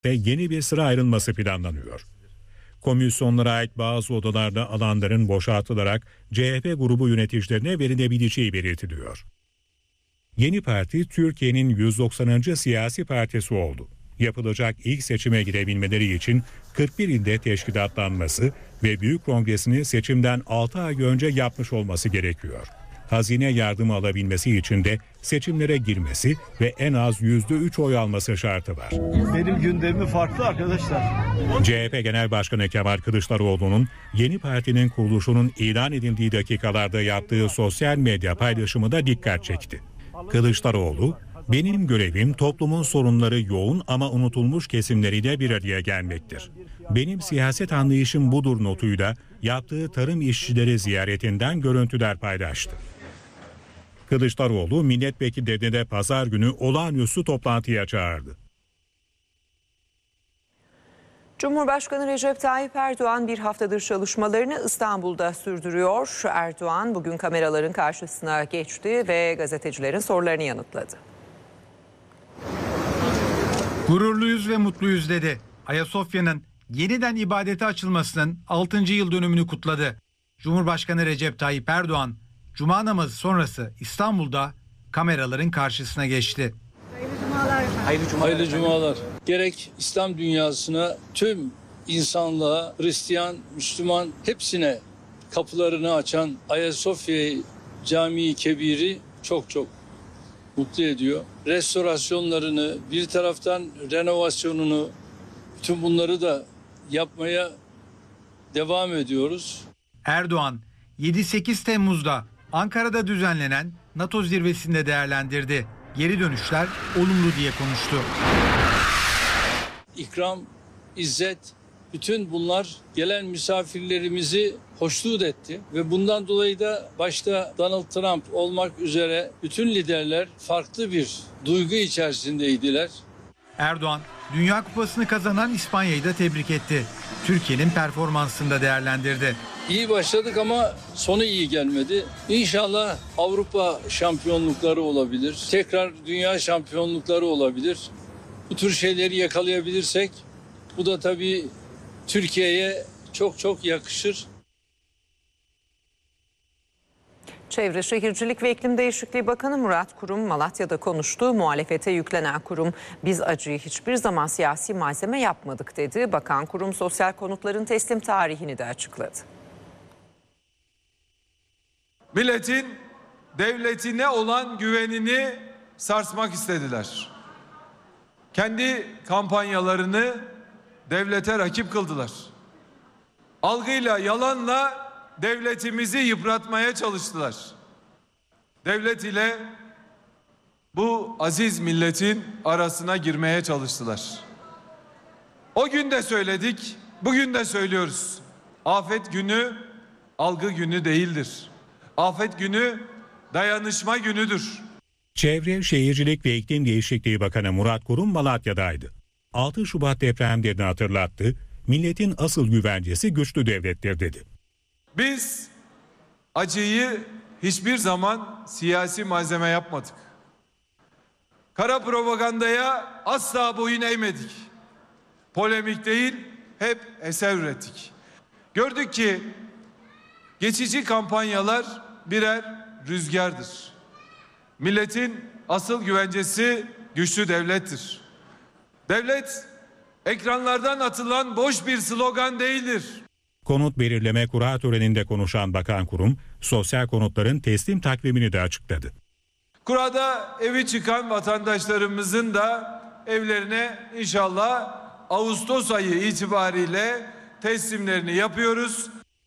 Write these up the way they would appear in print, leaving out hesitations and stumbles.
ve yeni bir sıra ayrılması planlanıyor. Komisyonlara ait bazı odalarda alanların boşaltılarak CHP grubu yöneticilerine verilebileceği belirtiliyor. Yeni parti Türkiye'nin 190. siyasi partisi oldu. Yapılacak ilk seçime girebilmeleri için 41 ilde teşkilatlanması ve Büyük Kongresini seçimden 6 ay önce yapmış olması gerekiyor. Hazine yardımı alabilmesi için de seçimlere girmesi ve en az %3 oy alması şartı var. Benim gündemim farklı arkadaşlar. CHP Genel Başkanı Kemal Kılıçdaroğlu'nun yeni partinin kuruluşunun ilan edildiği dakikalarda yaptığı sosyal medya paylaşımı da dikkat çekti. Kılıçdaroğlu, "Benim görevim toplumun sorunları yoğun ama unutulmuş kesimleriyle bir araya gelmektir. Benim siyaset anlayışım budur" notuyla yaptığı tarım işçileri ziyaretinden görüntüler paylaştı. Kılıçdaroğlu milletvekillerini de pazar günü olağanüstü toplantıya çağırdı. Cumhurbaşkanı Recep Tayyip Erdoğan bir haftadır çalışmalarını İstanbul'da sürdürüyor. Erdoğan bugün kameraların karşısına geçti ve gazetecilerin sorularını yanıtladı. Gururluyuz ve mutluyuz dedi. Ayasofya'nın yeniden ibadete açılmasının 6. yıl dönümünü kutladı. Cumhurbaşkanı Recep Tayyip Erdoğan, Cuma namazı sonrası İstanbul'da kameraların karşısına geçti. Hayırlı cumalar. Gerek İslam dünyasına, tüm insanlığa, Hristiyan, Müslüman hepsine kapılarını açan Ayasofya Camii Kebir'i çok mutlu ediyor. Restorasyonlarını, bir taraftan renovasyonunu, tüm bunları da yapmaya devam ediyoruz. Erdoğan 7-8 Temmuz'da Ankara'da düzenlenen NATO zirvesinde değerlendirdi. Geri dönüşler olumlu diye konuştu. İkram, izzet, bütün bunlar gelen misafirlerimizi hoşnut etti ve bundan dolayı da başta Donald Trump olmak üzere bütün liderler farklı bir duygu içerisindeydiler. Erdoğan, Dünya Kupası'nı kazanan İspanya'yı da tebrik etti. Türkiye'nin performansını da değerlendirdi. İyi başladık ama sonu iyi gelmedi. İnşallah Avrupa şampiyonlukları olabilir. Tekrar dünya şampiyonlukları olabilir. Bu tür şeyleri yakalayabilirsek bu da tabii Türkiye'ye çok yakışır. Çevre Şehircilik ve İklim Değişikliği Bakanı Murat Kurum Malatya'da konuştu. Muhalefete yüklenen kurum, "Biz acıyı hiçbir zaman siyasi malzeme yapmadık" dedi. Bakan Kurum sosyal konutların teslim tarihini de açıkladı. Milletin devletine olan güvenini sarsmak istediler. Kendi kampanyalarını devlete rakip kıldılar. Algıyla, yalanla devletimizi yıpratmaya çalıştılar. Devlet ile bu aziz milletin arasına girmeye çalıştılar. O gün de söyledik, bugün de söylüyoruz. Afet günü algı günü değildir. Afet günü dayanışma günüdür. Çevre, Şehircilik ve İklim Değişikliği Bakanı Murat Kurum Malatya'daydı. 6 Şubat depremlerini hatırlattı. Milletin asıl güvencesi güçlü devlettir dedi. Biz acıyı hiçbir zaman siyasi malzeme yapmadık. Kara propagandaya asla boyun eğmedik. Polemik değil, hep eser ürettik. Gördük ki geçici kampanyalar birer rüzgardır. Milletin asıl güvencesi güçlü devlettir. Devlet ekranlardan atılan boş bir slogan değildir. Konut belirleme kura töreninde konuşan Bakan Kurum, sosyal konutların teslim takvimini de açıkladı. Kurada evi çıkan vatandaşlarımızın da evlerine inşallah Ağustos ayı itibariyle teslimlerini yapıyoruz.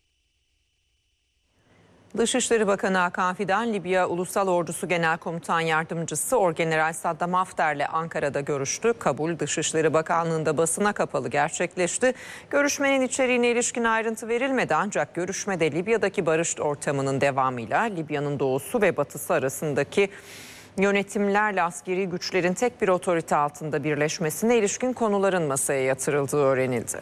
Dışişleri Bakanı Hakan Fidan, Libya Ulusal Ordusu Genel Komutan Yardımcısı Orgeneral Saddam Hafter'le Ankara'da görüştü. Kabul Dışişleri Bakanlığı'nda basına kapalı gerçekleşti. Görüşmenin içeriğine ilişkin ayrıntı verilmedi ancak görüşmede Libya'daki barış ortamının devamıyla Libya'nın doğusu ve batısı arasındaki yönetimlerle askeri güçlerin tek bir otorite altında birleşmesine ilişkin konuların masaya yatırıldığı öğrenildi.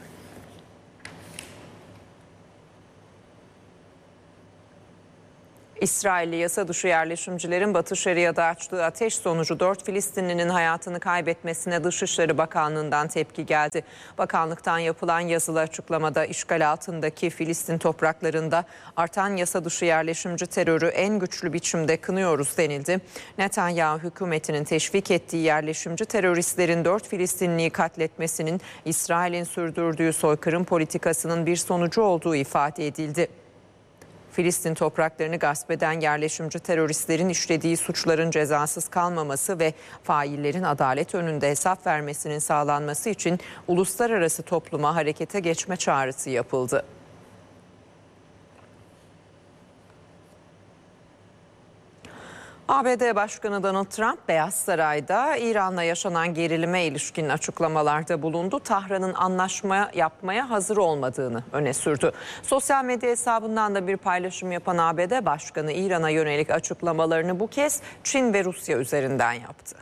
İsrailli yasa dışı yerleşimcilerin Batı Şeria'da açtığı ateş sonucu 4 Filistinlinin hayatını kaybetmesine Dışişleri Bakanlığı'ndan tepki geldi. Bakanlıktan yapılan yazılı açıklamada işgal altındaki Filistin topraklarında artan yasa dışı yerleşimci terörü en güçlü biçimde kınıyoruz denildi. Netanyahu hükümetinin teşvik ettiği yerleşimci teröristlerin 4 Filistinliyi katletmesinin İsrail'in sürdürdüğü soykırım politikasının bir sonucu olduğu ifade edildi. Filistin topraklarını gasp eden yerleşimci teröristlerin işlediği suçların cezasız kalmaması ve faillerin adalet önünde hesap vermesinin sağlanması için uluslararası topluma harekete geçme çağrısı yapıldı. ABD Başkanı Donald Trump, Beyaz Saray'da İran'la yaşanan gerilime ilişkin açıklamalarda bulundu. Tahran'ın anlaşma yapmaya hazır olmadığını öne sürdü. Sosyal medya hesabından da bir paylaşım yapan ABD Başkanı İran'a yönelik açıklamalarını bu kez Çin ve Rusya üzerinden yaptı.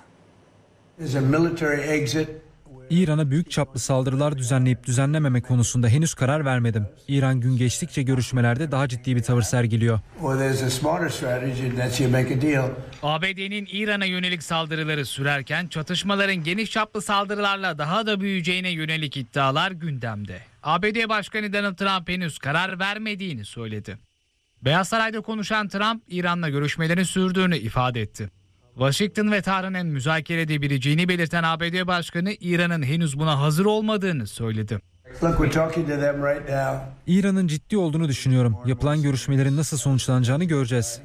İran'a büyük çaplı saldırılar düzenleyip düzenlememe konusunda henüz karar vermedim. İran gün geçtikçe görüşmelerde daha ciddi bir tavır sergiliyor. ABD'nin İran'a yönelik saldırıları sürerken çatışmaların geniş çaplı saldırılarla daha da büyüyeceğine yönelik iddialar gündemde. ABD Başkanı Donald Trump henüz karar vermediğini söyledi. Beyaz Saray'da konuşan Trump, İran'la görüşmelerin sürdüğünü ifade etti. Washington ve Tahran'ın müzakere edebileceğini belirten ABD Başkanı İran'ın henüz buna hazır olmadığını söyledi. İran'ın ciddi olduğunu düşünüyorum. Yapılan görüşmelerin nasıl sonuçlanacağını göreceğiz.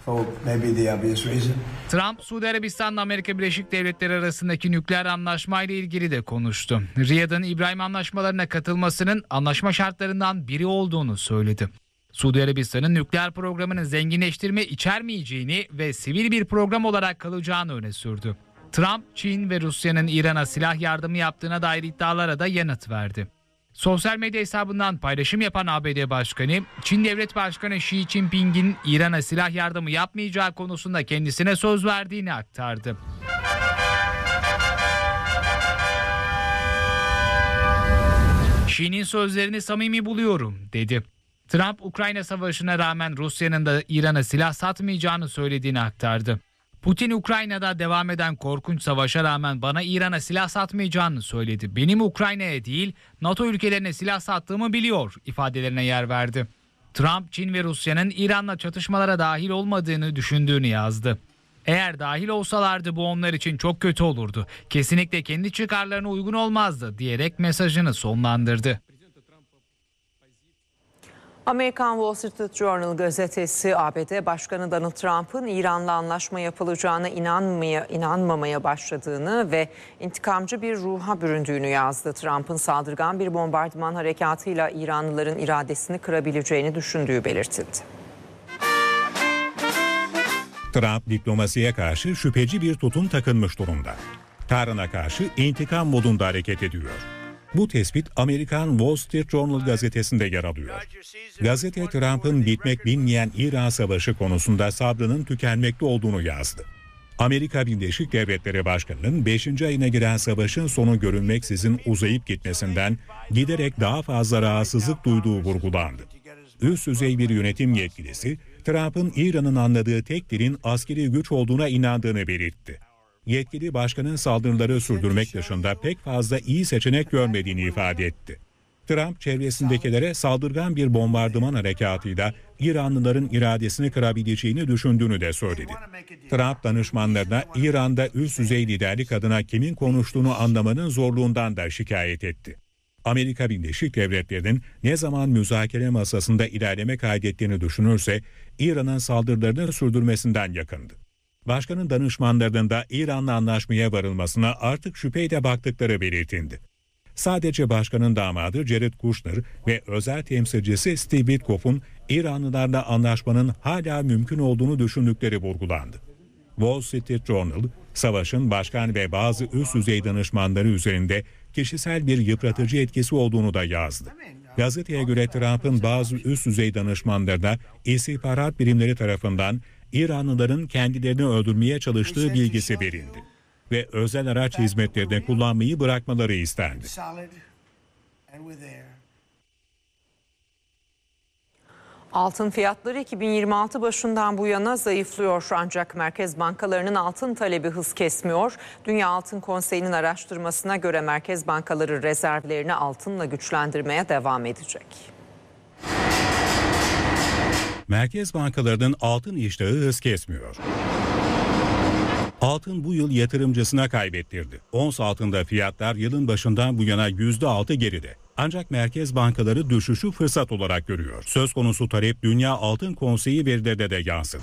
Trump, Suudi Arabistan'la Amerika Birleşik Devletleri arasındaki nükleer anlaşmayla ilgili de konuştu. Riyad'ın İbrahim anlaşmalarına katılmasının anlaşma şartlarından biri olduğunu söyledi. Suudi Arabistan'ın nükleer programının zenginleştirme içermeyeceğini ve sivil bir program olarak kalacağını öne sürdü. Trump, Çin ve Rusya'nın İran'a silah yardımı yaptığına dair iddialara da yanıt verdi. Sosyal medya hesabından paylaşım yapan ABD Başkanı, Çin Devlet Başkanı Xi Jinping'in İran'a silah yardımı yapmayacağı konusunda kendisine söz verdiğini aktardı. Xi'nin sözlerini samimi buluyorum, dedi. Trump, Ukrayna Savaşı'na rağmen Rusya'nın da İran'a silah satmayacağını söylediğini aktardı. Putin, Ukrayna'da devam eden korkunç savaşa rağmen bana İran'a silah satmayacağını söyledi. Benim Ukrayna'ya değil, NATO ülkelerine silah sattığımı biliyor ifadelerine yer verdi. Trump, Çin ve Rusya'nın İran'la çatışmalara dahil olmadığını düşündüğünü yazdı. Eğer dahil olsalardı bu onlar için çok kötü olurdu. Kesinlikle kendi çıkarlarına uygun olmazdı diyerek mesajını sonlandırdı. Amerikan Wall Street Journal gazetesi ABD Başkanı Donald Trump'ın İran'la anlaşma yapılacağına inanmamaya başladığını ve intikamcı bir ruha büründüğünü yazdı. Trump'ın saldırgan bir bombardıman harekatıyla İranlıların iradesini kırabileceğini düşündüğü belirtildi. Trump diplomasiye karşı şüpheci bir tutum takınmış durumda. Tahran'a karşı intikam modunda hareket ediyor. Bu tespit Amerikan Wall Street Journal gazetesinde yer alıyor. Gazete, Trump'ın bitmek bilmeyen İran Savaşı konusunda sabrının tükenmekte olduğunu yazdı. Amerika Birleşik Devletleri Başkanı'nın 5. ayına giren savaşın sonu görünmeksizin uzayıp gitmesinden giderek daha fazla rahatsızlık duyduğu vurgulandı. Üst düzey bir yönetim yetkilisi, Trump'ın İran'ın anladığı tek dilin askeri güç olduğuna inandığını belirtti. Yetkili başkanın saldırıları sürdürmek dışında pek fazla iyi seçenek görmediğini ifade etti. Trump, çevresindekilere saldırgan bir bombardıman harekatıyla İranlıların iradesini kırabileceğini düşündüğünü de söyledi. Trump, danışmanlarına İran'da üst düzey liderlik adına kimin konuştuğunu anlamanın zorluğundan da şikayet etti. Amerika Birleşik Devletleri'nin ne zaman müzakere masasında ilerleme kaydettiğini düşünürse İran'ın saldırılarını sürdürmesinden yakındı. Başkanın danışmanlarının da İran'la anlaşmaya varılmasına artık şüpheyle baktıkları belirtildi. Sadece başkanın damadı Jared Kushner ve özel temsilcisi Steve Witkoff'un İranlılarla anlaşmanın hala mümkün olduğunu düşündükleri vurgulandı. Wall Street Journal, savaşın başkan ve bazı üst düzey danışmanları üzerinde kişisel bir yıpratıcı etkisi olduğunu da yazdı. Gazeteye göre Trump'ın bazı üst düzey danışmanlarına istihbarat birimleri tarafından İranlıların kendilerini öldürmeye çalıştığı bilgisi verildi ve özel araç hizmetlerini kullanmayı bırakmaları istendi. Altın fiyatları 2026 başından bu yana zayıflıyor ancak merkez bankalarının altın talebi hız kesmiyor. Dünya Altın Konseyi'nin araştırmasına göre merkez bankaları rezervlerini altınla güçlendirmeye devam edecek. Merkez bankalarının altın iştahı hız kesmiyor. Altın bu yıl yatırımcısına kaybettirdi. Ons altında fiyatlar yılın başından bu yana %6 geride. Ancak merkez bankaları düşüşü fırsat olarak görüyor. Söz konusu talep Dünya Altın Konseyi verilerinde de yansıdı.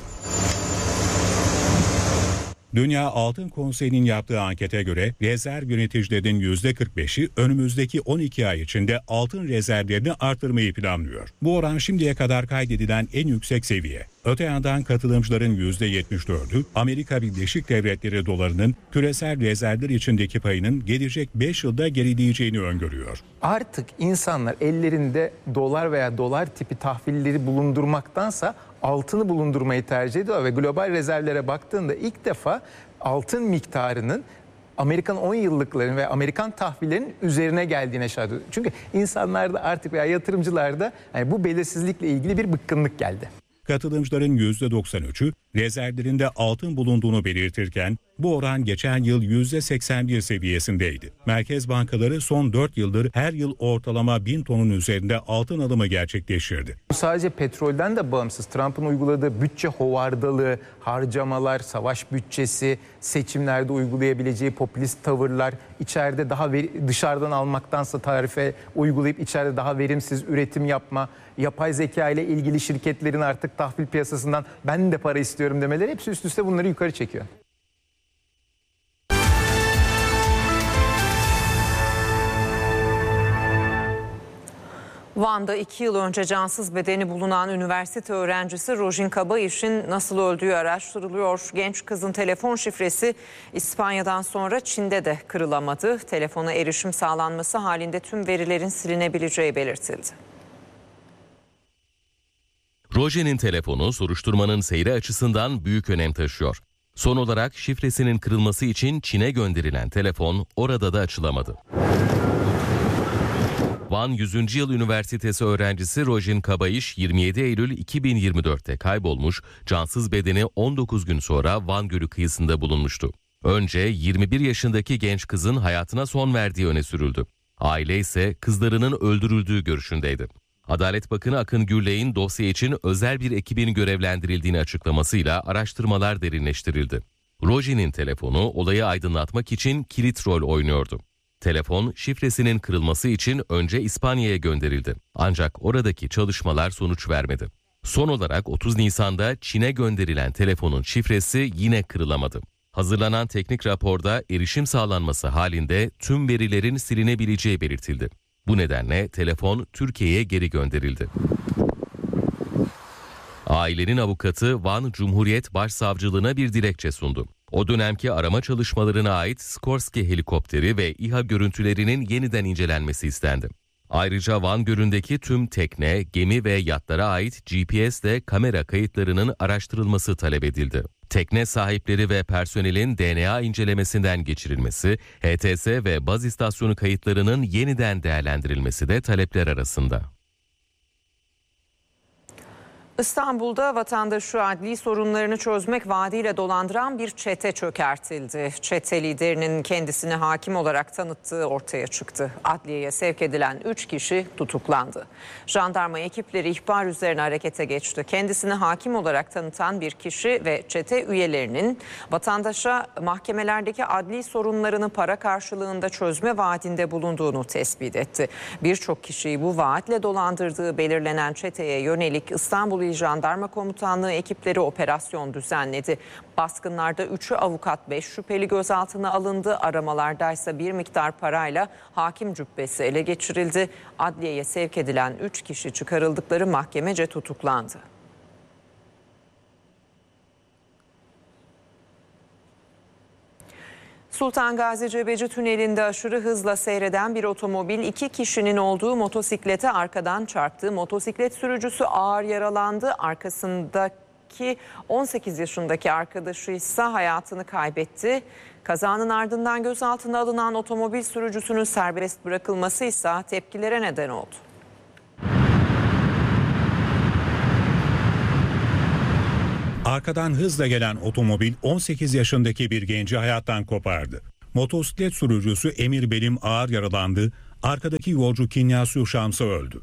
Dünya Altın Konseyi'nin yaptığı ankete göre rezerv yöneticilerinin %45'i önümüzdeki 12 ay içinde altın rezervlerini artırmayı planlıyor. Bu oran şimdiye kadar kaydedilen en yüksek seviye. Öte yandan katılımcıların %74'ü Amerika Birleşik Devletleri dolarının küresel rezervler içindeki payının gelecek 5 yılda gerileyeceğini öngörüyor. Artık insanlar ellerinde dolar veya dolar tipi tahvilleri bulundurmaktansa altını bulundurmayı tercih ediyor ve global rezervlere baktığında ilk defa altın miktarının Amerikan 10 yıllıkların ve Amerikan tahvillerinin üzerine geldiğine şahit oluyor. Çünkü insanlarda artık veya yatırımcılarda bu belirsizlikle ilgili bir bıkkınlık geldi. Katılımcıların %93'ü rezervlerinde altın bulunduğunu belirtirken bu oran geçen yıl %81 seviyesindeydi. Merkez bankaları son 4 yıldır her yıl ortalama 1000 tonun üzerinde altın alımı gerçekleştirdi. Bu sadece petrolden de bağımsız. Trump'ın uyguladığı bütçe hovardalığı, harcamalar, savaş bütçesi, seçimlerde uygulayabileceği popülist tavırlar, içeride daha dışarıdan almaktansa tarife uygulayıp içeride daha verimsiz üretim yapma, yapay zeka ile ilgili şirketlerin artık tahvil piyasasından ben de para istiyorum demeleri hepsi üst üste bunları yukarı çekiyor. Van'da 2 yıl önce cansız bedeni bulunan üniversite öğrencisi Rojin Kabayiş'in nasıl öldüğü araştırılıyor. Genç kızın telefon şifresi İspanya'dan sonra Çin'de de kırılamadı. Telefona erişim sağlanması halinde tüm verilerin silinebileceği belirtildi. Rojin'in telefonu soruşturmanın seyri açısından büyük önem taşıyor. Son olarak şifresinin kırılması için Çin'e gönderilen telefon orada da açılamadı. Van 100. Yıl Üniversitesi öğrencisi Rojin Kabayiş 27 Eylül 2024'te kaybolmuş, cansız bedeni 19 gün sonra Van Gölü kıyısında bulunmuştu. Önce 21 yaşındaki genç kızın hayatına son verdiği öne sürüldü. Aile ise kızlarının öldürüldüğü görüşündeydi. Adalet Bakanı Akın Gürley'in dosya için özel bir ekibin görevlendirildiğini açıklamasıyla araştırmalar derinleştirildi. Rojin'in telefonu olayı aydınlatmak için kilit rol oynuyordu. Telefon şifresinin kırılması için önce İspanya'ya gönderildi. Ancak oradaki çalışmalar sonuç vermedi. Son olarak 30 Nisan'da Çin'e gönderilen telefonun şifresi yine kırılamadı. Hazırlanan teknik raporda erişim sağlanması halinde tüm verilerin silinebileceği belirtildi. Bu nedenle telefon Türkiye'ye geri gönderildi. Ailenin avukatı Van Cumhuriyet Başsavcılığına bir dilekçe sundu. O dönemki arama çalışmalarına ait Skorsky helikopteri ve İHA görüntülerinin yeniden incelenmesi istendi. Ayrıca Van Gölü'ndeki tüm tekne, gemi ve yatlara ait GPS ve kamera kayıtlarının araştırılması talep edildi. Tekne sahipleri ve personelin DNA incelemesinden geçirilmesi, HTS ve baz istasyonu kayıtlarının yeniden değerlendirilmesi de talepler arasında. İstanbul'da vatandaşı adli sorunlarını çözmek vaadiyle dolandıran bir çete çökertildi. Çete liderinin kendisini hakim olarak tanıttığı ortaya çıktı. Adliyeye sevk edilen 3 kişi tutuklandı. Jandarma ekipleri ihbar üzerine harekete geçti. Kendisini hakim olarak tanıtan bir kişi ve çete üyelerinin vatandaşa mahkemelerdeki adli sorunlarını para karşılığında çözme vaadinde bulunduğunu tespit etti. Birçok kişiyi bu vaatle dolandırdığı belirlenen çeteye yönelik İstanbul Jandarma Komutanlığı ekipleri operasyon düzenledi. Baskınlarda 3'ü avukat, 5 şüpheli gözaltına alındı. Aramalardaysa bir miktar parayla hakim cübbesi ele geçirildi. Adliyeye sevk edilen 3 kişi çıkarıldıkları mahkemece tutuklandı. Sultan Gazi Cebeci Tüneli'nde aşırı hızla seyreden bir otomobil 2 kişinin olduğu motosiklete arkadan çarptı. Motosiklet sürücüsü ağır yaralandı. Arkasındaki 18 yaşındaki arkadaşı ise hayatını kaybetti. Kazanın ardından gözaltına alınan otomobil sürücüsünün serbest bırakılması ise tepkilere neden oldu. Arkadan hızla gelen otomobil 18 yaşındaki bir genci hayattan kopardı. Motosiklet sürücüsü Emir Belim ağır yaralandı, arkadaki yolcu Kinyasu Şams'a öldü.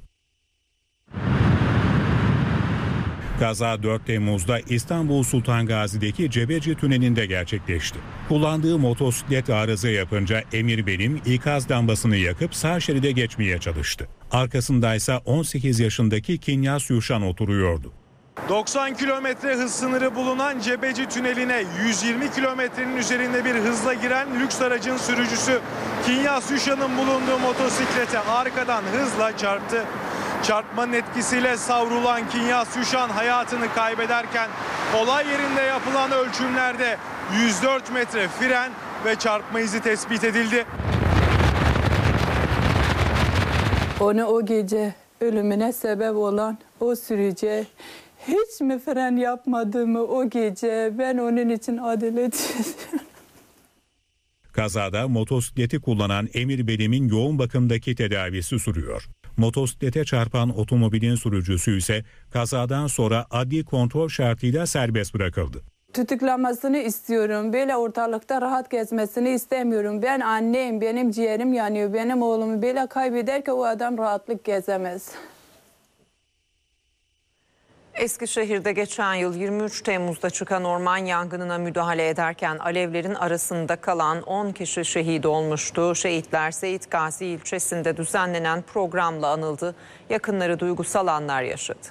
Kaza 4 Temmuz'da İstanbul Sultan Gazi'deki Cebeci Tüneli'nde gerçekleşti. Kullandığı motosiklet arıza yapınca Emir Belim ikaz lambasını yakıp sağ şeride geçmeye çalıştı. Arkasındaysa 18 yaşındaki Kinyas Yuşan oturuyordu. 90 kilometre hız sınırı bulunan Cebeci Tüneli'ne 120 kilometrenin üzerinde bir hızla giren lüks aracın sürücüsü Kinyas Yuşan'ın bulunduğu motosiklete arkadan hızla çarptı. Çarpmanın etkisiyle savrulan Kinyas Yuşan hayatını kaybederken olay yerinde yapılan ölçümlerde 104 metre fren ve çarpma izi tespit edildi. Onu o gece ölümüne sebep olan o sürücü hiç mi fren yapmadı mı o gece? Ben onun için adalet istiyorum. Kazada motosikleti kullanan Emir Belim'in yoğun bakımdaki tedavisi sürüyor. Motosiklete çarpan otomobilin sürücüsü ise kazadan sonra adli kontrol şartıyla serbest bırakıldı. Tutuklamasını istiyorum. Böyle ortalıkta rahat gezmesini istemiyorum. Ben anneyim, benim ciğerim yanıyor. Benim oğlumu böyle kaybeder ki o adam rahatlık gezemez. Eskişehir'de geçen yıl 23 Temmuz'da çıkan orman yangınına müdahale ederken alevlerin arasında kalan 10 kişi şehit olmuştu. Şehitler Seyit Gazi ilçesinde düzenlenen programla anıldı. Yakınları duygusal anlar yaşadı.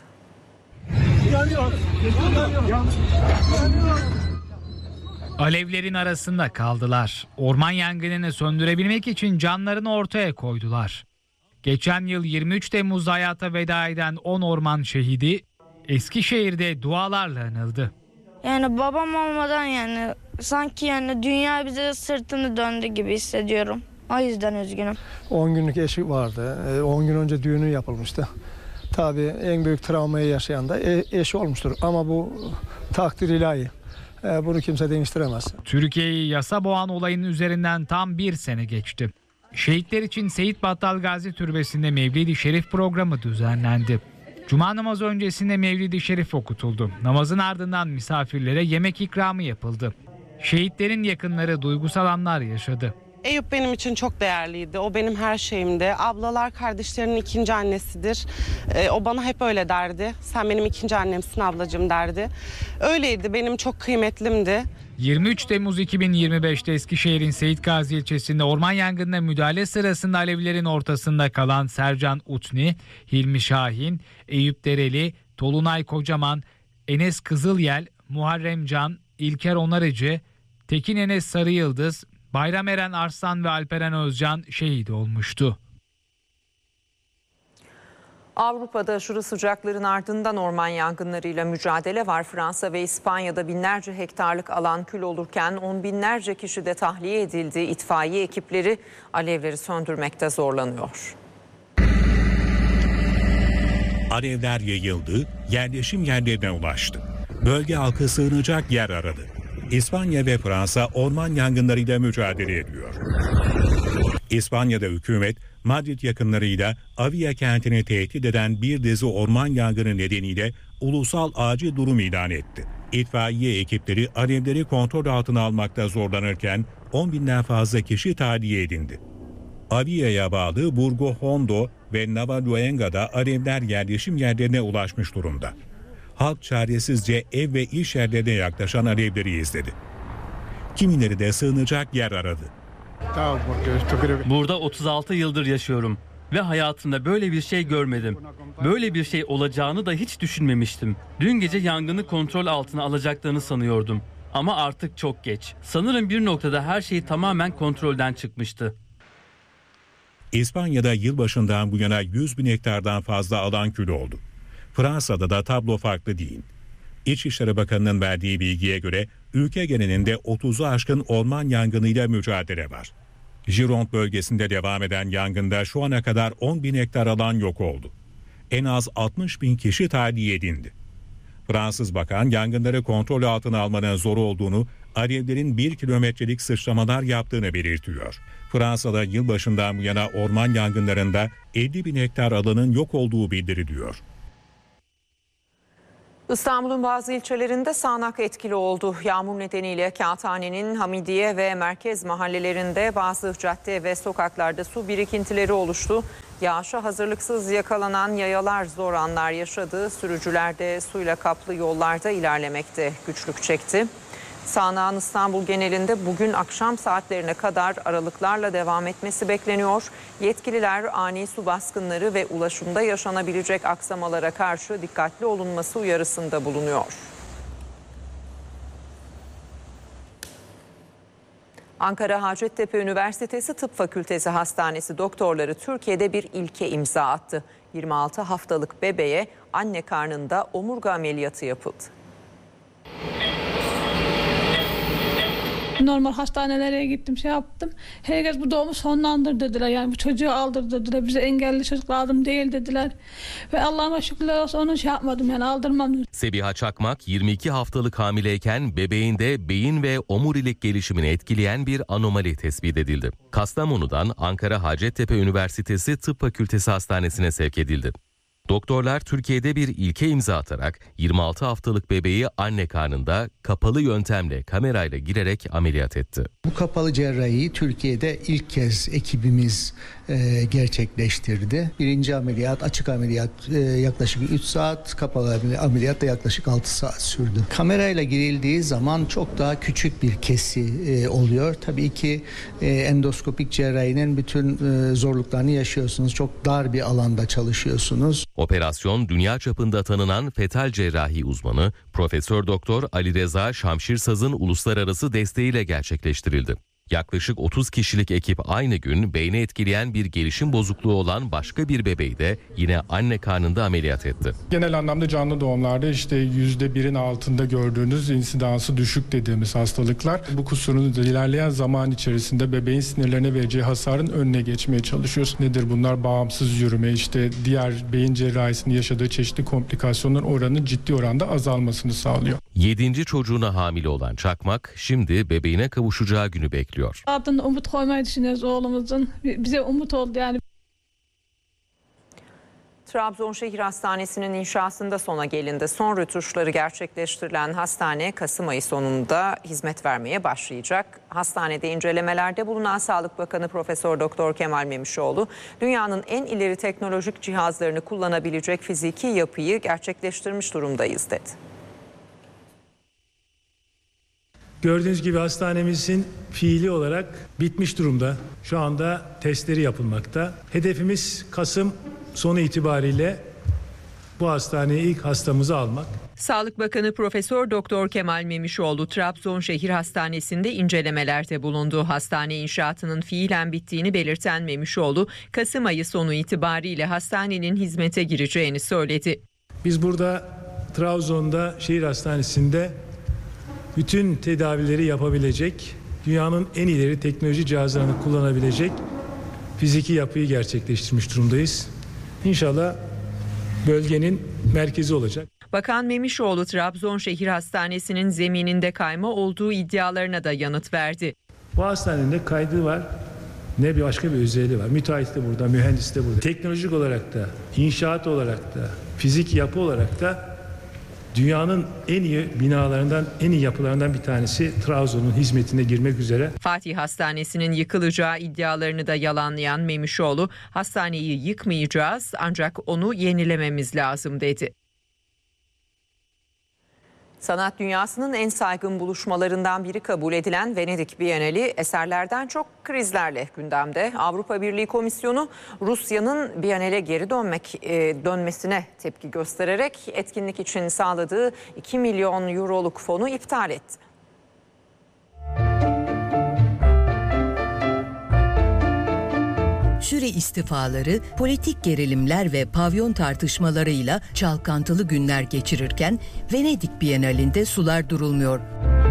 Alevlerin arasında kaldılar. Orman yangınını söndürebilmek için canlarını ortaya koydular. Geçen yıl 23 Temmuz'da hayata veda eden 10 orman şehidi Eskişehir'de dualarla anıldı. Yani babam olmadan sanki dünya bize sırtını döndü gibi hissediyorum. O yüzden üzgünüm. 10 günlük eşi vardı. 10 gün önce düğünü yapılmıştı. Tabii en büyük travmayı yaşayan da eşi olmuştur. Ama bu takdir ilahi. Bunu kimse değiştiremez. Türkiye'yi yasa boğan olayın üzerinden tam bir sene geçti. Şehitler için Seyit Battal Gazi Türbesi'nde Mevlid-i Şerif programı düzenlendi. Cuma namazı öncesinde Mevlid-i Şerif okutuldu. Namazın ardından misafirlere yemek ikramı yapıldı. Şehitlerin yakınları duygusal anlar yaşadı. Eyüp benim için çok değerliydi. O benim her şeyimdi. Ablalar kardeşlerinin ikinci annesidir. O bana hep öyle derdi. Sen benim ikinci annemsin ablacığım derdi. Öyleydi, benim çok kıymetlimdi. 23 Temmuz 2025'te Eskişehir'in Seyit Gazi ilçesinde orman yangınına müdahale sırasında alevlerin ortasında kalan Sercan Utni, Hilmi Şahin, Eyüp Dereli, Tolunay Kocaman, Enes Kızılyel, Muharrem Can, İlker Onarıcı, Tekin Enes Sarıyıldız, Bayram Eren Arslan ve Alperen Özcan şehit olmuştu. Avrupa'da aşırı sıcakların ardından orman yangınlarıyla mücadele var. Fransa ve İspanya'da binlerce hektarlık alan kül olurken on binlerce kişi de tahliye edildi. İtfaiye ekipleri alevleri söndürmekte zorlanıyor. Alevler yayıldı, yerleşim yerlerine ulaştı. Bölge halkı sığınacak yer aradı. İspanya ve Fransa orman yangınlarıyla mücadele ediyor. İspanya'da hükümet Madrid yakınlarıyla Avia kentini tehdit eden bir dizi orman yangını nedeniyle ulusal acil durum ilan etti. İtfaiye ekipleri alevleri kontrol altına almakta zorlanırken 10 binden fazla kişi tahliye edildi. Avia'ya bağlı Burgo Hondo ve Navaluenga'da alevler yerleşim yerlerine ulaşmış durumda. Halk çaresizce ev ve iş yerlerine yaklaşan alevleri izledi. Kimileri de sığınacak yer aradı. Burada 36 yıldır yaşıyorum ve hayatımda böyle bir şey görmedim. Böyle bir şey olacağını da hiç düşünmemiştim. Dün gece yangını kontrol altına alacaklarını sanıyordum. Ama artık çok geç. Sanırım bir noktada her şey tamamen kontrolden çıkmıştı. İspanya'da yılbaşından bu yana 100 bin hektardan fazla alan kül oldu. Fransa'da da tablo farklı değil. İçişleri Bakanı'nın verdiği bilgiye göre ülke genelinde 30'u aşkın orman yangınıyla mücadele var. Gironde bölgesinde devam eden yangında şu ana kadar 10 bin hektar alan yok oldu. En az 60 bin kişi tahliye edildi. Fransız bakan yangınları kontrol altına almanın zor olduğunu, alevlerin 1 kilometrelik sıçramalar yaptığını belirtiyor. Fransa'da yılbaşından bu yana orman yangınlarında 50 bin hektar alanın yok olduğu bildiriliyor. İstanbul'un bazı ilçelerinde sağanak etkili oldu. Yağmur nedeniyle Kağıthane'nin Hamidiye ve Merkez mahallelerinde bazı cadde ve sokaklarda su birikintileri oluştu. Yağışa hazırlıksız yakalanan yayalar zor anlar yaşadı. Sürücüler de suyla kaplı yollarda ilerlemekte güçlük çekti. Sağanağın İstanbul genelinde bugün akşam saatlerine kadar aralıklarla devam etmesi bekleniyor. Yetkililer ani su baskınları ve ulaşımda yaşanabilecek aksamalara karşı dikkatli olunması uyarısında bulunuyor. Ankara Hacettepe Üniversitesi Tıp Fakültesi Hastanesi doktorları Türkiye'de bir ilke imza attı. 26 haftalık bebeğe anne karnında omurga ameliyatı yapıldı. Normal hastanelere gittim, yaptım. Herkes bu doğumu sonlandır dediler. Yani bu çocuğu aldır dediler. Bize engelli çocuk lazım değil dediler. Ve Allah'ıma şükürler olsun onu yapmadım, yani aldırmam. Sebiha Çakmak 22 haftalık hamileyken bebeğinde beyin ve omurilik gelişimini etkileyen bir anomali tespit edildi. Kastamonu'dan Ankara Hacettepe Üniversitesi Tıp Fakültesi Hastanesi'ne sevk edildi. Doktorlar Türkiye'de bir ilke imza atarak 26 haftalık bebeği anne karnında kapalı yöntemle kamerayla girerek ameliyat etti. Bu kapalı cerrahiyi Türkiye'de ilk kez ekibimiz gerçekleştirdi. Birinci ameliyat, açık ameliyat yaklaşık 3 saat, kapalı ameliyat da yaklaşık 6 saat sürdü. Kamerayla girildiği zaman çok daha küçük bir kesi oluyor. Tabii ki endoskopik cerrahinin bütün zorluklarını yaşıyorsunuz. Çok dar bir alanda çalışıyorsunuz. Operasyon dünya çapında tanınan fetal cerrahi uzmanı Profesör Doktor Ali Reza Şamşirsaz'ın uluslararası desteğiyle gerçekleştirildi. Yaklaşık 30 kişilik ekip aynı gün beyni etkileyen bir gelişim bozukluğu olan başka bir bebeği de yine anne karnında ameliyat etti. Genel anlamda canlı doğumlarda %1'in altında gördüğünüz insidansı düşük dediğimiz hastalıklar. Bu kusurun ilerleyen zaman içerisinde bebeğin sinirlerine vereceği hasarın önüne geçmeye çalışıyoruz. Nedir bunlar? Bağımsız yürüme, diğer beyin cerrahisinin yaşadığı çeşitli komplikasyonların oranının ciddi oranda azalmasını sağlıyor. 7. çocuğuna hamile olan Çakmak şimdi bebeğine kavuşacağı günü bekliyor. Adını umut koymayı düşünüyoruz oğlumuzun. Bize umut oldu yani. Trabzon Şehir Hastanesi'nin inşasında sona gelindi. Son rötuşları gerçekleştirilen hastane Kasım ayı sonunda hizmet vermeye başlayacak. Hastanede incelemelerde bulunan Sağlık Bakanı Profesör Doktor Kemal Memişoğlu, dünyanın en ileri teknolojik cihazlarını kullanabilecek fiziki yapıyı gerçekleştirmiş durumdayız dedi. Gördüğünüz gibi hastanemizin fiili olarak bitmiş durumda. Şu anda testleri yapılmakta. Hedefimiz Kasım sonu itibariyle bu hastaneye ilk hastamızı almak. Sağlık Bakanı Profesör Doktor Kemal Memişoğlu Trabzon Şehir Hastanesi'nde incelemelerde bulundu. Hastane inşaatının fiilen bittiğini belirten Memişoğlu, Kasım ayı sonu itibariyle hastanenin hizmete gireceğini söyledi. Biz burada Trabzon'da şehir hastanesinde bütün tedavileri yapabilecek, dünyanın en ileri teknoloji cihazlarını kullanabilecek fiziki yapıyı gerçekleştirmiş durumdayız. İnşallah bölgenin merkezi olacak. Bakan Memişoğlu Trabzon Şehir Hastanesi'nin zemininde kayma olduğu iddialarına da yanıt verdi. Bu hastanenin de kaydı var, ne bir başka bir özelliği var. Müteahhit de burada, mühendis de burada. Teknolojik olarak da, inşaat olarak da, fizik yapı olarak da dünyanın en iyi binalarından, en iyi yapılarından bir tanesi Trabzon'un hizmetine girmek üzere. Fatih Hastanesi'nin yıkılacağı iddialarını da yalanlayan Memişoğlu, hastaneyi yıkmayacağız ancak onu yenilememiz lazım dedi. Sanat dünyasının en saygın buluşmalarından biri kabul edilen Venedik Bienali eserlerden çok krizlerle gündemde. Avrupa Birliği Komisyonu Rusya'nın Bienale geri dönmesine tepki göstererek etkinlik için sağladığı 2 milyon euroluk fonu iptal etti. Jüri istifaları, politik gerilimler ve pavyon tartışmalarıyla çalkantılı günler geçirirken Venedik Bienalinde sular durulmuyor.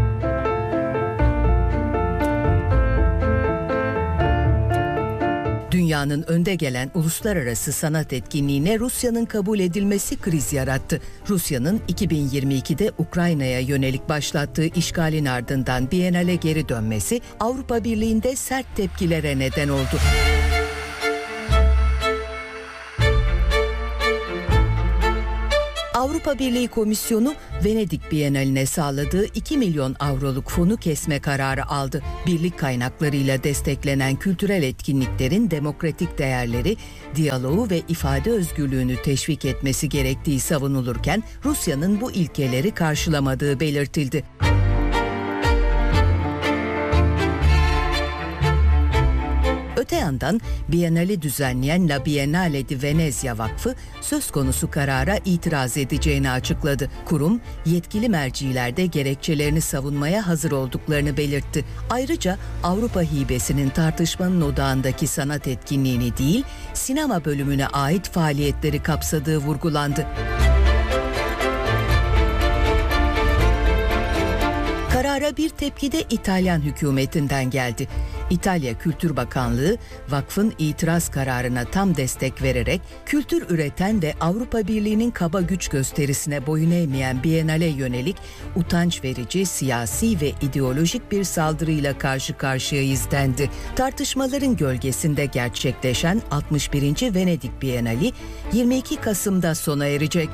Dünyanın önde gelen uluslararası sanat etkinliğine Rusya'nın kabul edilmesi kriz yarattı. Rusya'nın 2022'de Ukrayna'ya yönelik başlattığı işgalin ardından Bienale geri dönmesi Avrupa Birliği'nde sert tepkilere neden oldu. Avrupa Birliği Komisyonu Venedik Bienali'ne sağladığı 2 milyon avroluk fonu kesme kararı aldı. Birlik kaynaklarıyla desteklenen kültürel etkinliklerin demokratik değerleri, diyaloğu ve ifade özgürlüğünü teşvik etmesi gerektiği savunulurken Rusya'nın bu ilkeleri karşılamadığı belirtildi. Öte yandan Bienali düzenleyen La Biennale di Venezia Vakfı söz konusu karara itiraz edeceğini açıkladı. Kurum, yetkili mercilerde gerekçelerini savunmaya hazır olduklarını belirtti. Ayrıca Avrupa Hibesi'nin tartışmanın odağındaki sanat etkinliğini değil, sinema bölümüne ait faaliyetleri kapsadığı vurgulandı. Karara bir tepki de İtalyan hükümetinden geldi. İtalya Kültür Bakanlığı, vakfın itiraz kararına tam destek vererek kültür üreten ve Avrupa Birliği'nin kaba güç gösterisine boyun eğmeyen Biennale yönelik utanç verici, siyasi ve ideolojik bir saldırıyla karşı karşıyayız dendi. Tartışmaların gölgesinde gerçekleşen 61. Venedik Bienali 22 Kasım'da sona erecek.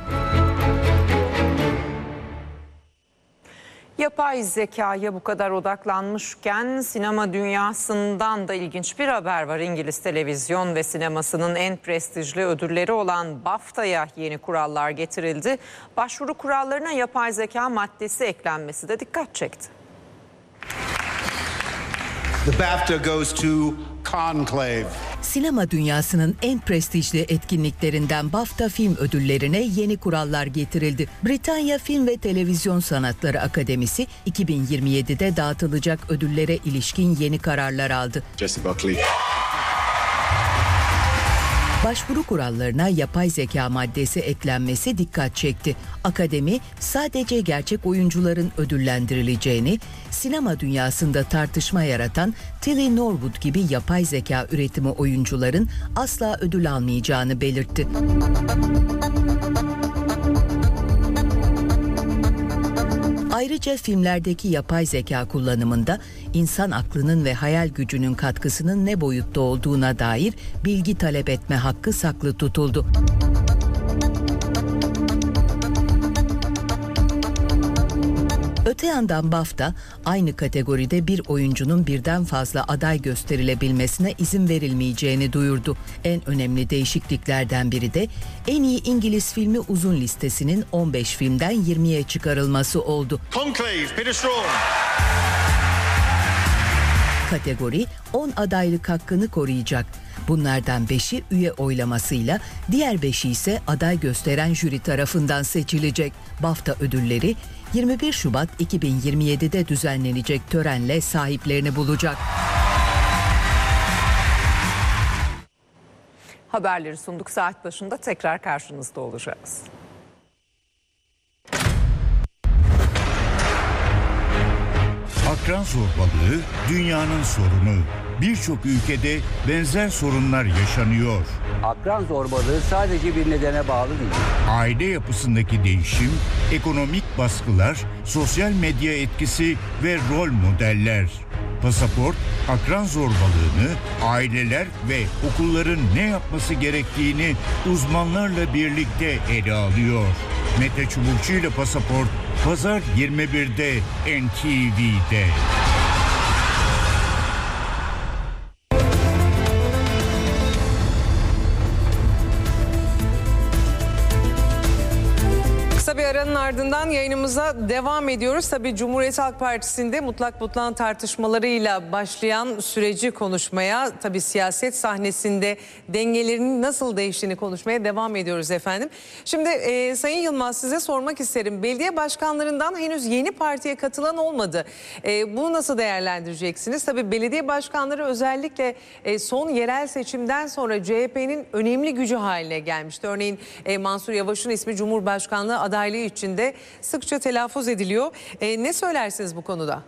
Yapay zekaya bu kadar odaklanmışken sinema dünyasından da ilginç bir haber var. İngiliz televizyon ve sinemasının en prestijli ödülleri olan BAFTA'ya yeni kurallar getirildi. Başvuru kurallarına yapay zeka maddesi eklenmesi de dikkat çekti. The BAFTA goes to Conclave. Sinema dünyasının en prestijli etkinliklerinden BAFTA Film Ödülleri'ne yeni kurallar getirildi. Britanya Film ve Televizyon Sanatları Akademisi 2027'de dağıtılacak ödüllere ilişkin yeni kararlar aldı. Jesse Buckley. Başvuru kurallarına yapay zeka maddesi eklenmesi dikkat çekti. Akademi sadece gerçek oyuncuların ödüllendirileceğini, sinema dünyasında tartışma yaratan Tilly Norwood gibi yapay zeka üretimi oyuncuların asla ödül almayacağını belirtti. Ayrıca filmlerdeki yapay zeka kullanımında insan aklının ve hayal gücünün katkısının ne boyutta olduğuna dair bilgi talep etme hakkı saklı tutuldu. Öte yandan BAFTA, aynı kategoride bir oyuncunun birden fazla aday gösterilebilmesine izin verilmeyeceğini duyurdu. En önemli değişikliklerden biri de en iyi İngiliz filmi uzun listesinin 15 filmden 20'ye çıkarılması oldu. Conclave, Peter Strawn. Kategori 10 adaylık hakkını koruyacak. Bunlardan 5'i üye oylamasıyla, diğer 5'i ise aday gösteren jüri tarafından seçilecek. BAFTA ödülleri 21 Şubat 2027'de düzenlenecek törenle sahiplerini bulacak. Haberleri sunduk, saat başında tekrar karşınızda olacağız. Akran zorbalığı dünyanın sorunu. Birçok ülkede benzer sorunlar yaşanıyor. Akran zorbalığı sadece bir nedene bağlı değil. Aile yapısındaki değişim, ekonomik baskılar, sosyal medya etkisi ve rol modeller. Pasaport, akran zorbalığını, aileler ve okulların ne yapması gerektiğini uzmanlarla birlikte ele alıyor. Mete Çubukçu ile Pasaport, Pazar 21'de NTV'de. Kısa bir aranın ardından yayınımıza devam ediyoruz. Tabii Cumhuriyet Halk Partisi'nde mutlak butlan tartışmalarıyla başlayan süreci konuşmaya, tabii siyaset sahnesinde dengelerinin nasıl değiştiğini konuşmaya devam ediyoruz efendim. Şimdi Sayın Yılmaz, size sormak isterim. Belediye başkanlarından henüz yeni partiye katılan olmadı. Bunu nasıl değerlendireceksiniz? Tabii belediye başkanları özellikle son yerel seçimden sonra CHP'nin önemli gücü haline gelmişti. Örneğin Mansur Yavaş'ın ismi Cumhurbaşkanlığı adaylığı içinde sıkça telaffuz ediliyor. Ne söylersiniz bu konuda?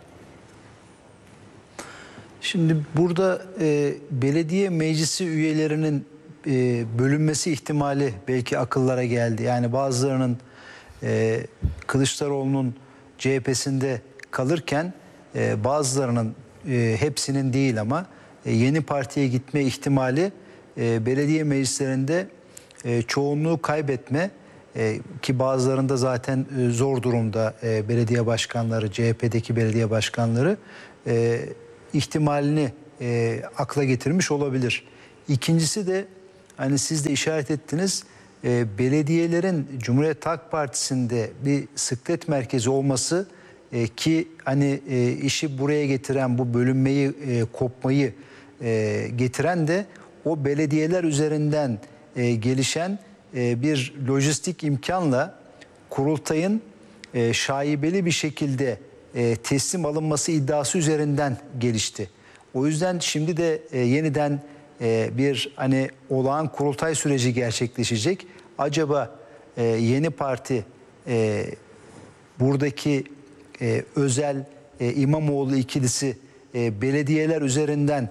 Şimdi burada belediye meclisi üyelerinin bölünmesi ihtimali belki akıllara geldi. Yani bazılarının Kılıçdaroğlu'nun CHP'sinde kalırken bazılarının hepsinin değil ama yeni partiye gitme ihtimali belediye meclislerinde çoğunluğu kaybetme ki bazılarında zaten zor durumda belediye başkanları, CHP'deki belediye başkanları ihtimalini akla getirmiş olabilir. İkincisi de hani siz de işaret ettiniz, belediyelerin Cumhuriyet Halk Partisi'nde bir sıklet merkezi olması ki hani işi buraya getiren, bu bölünmeyi, kopmayı getiren de o belediyeler üzerinden gelişen bir lojistik imkanla kurultayın şaibeli bir şekilde teslim alınması iddiası üzerinden gelişti. O yüzden şimdi de yeniden bir hani olağan kurultay süreci gerçekleşecek. Acaba yeni parti buradaki özel İmamoğlu ikilisi belediyeler üzerinden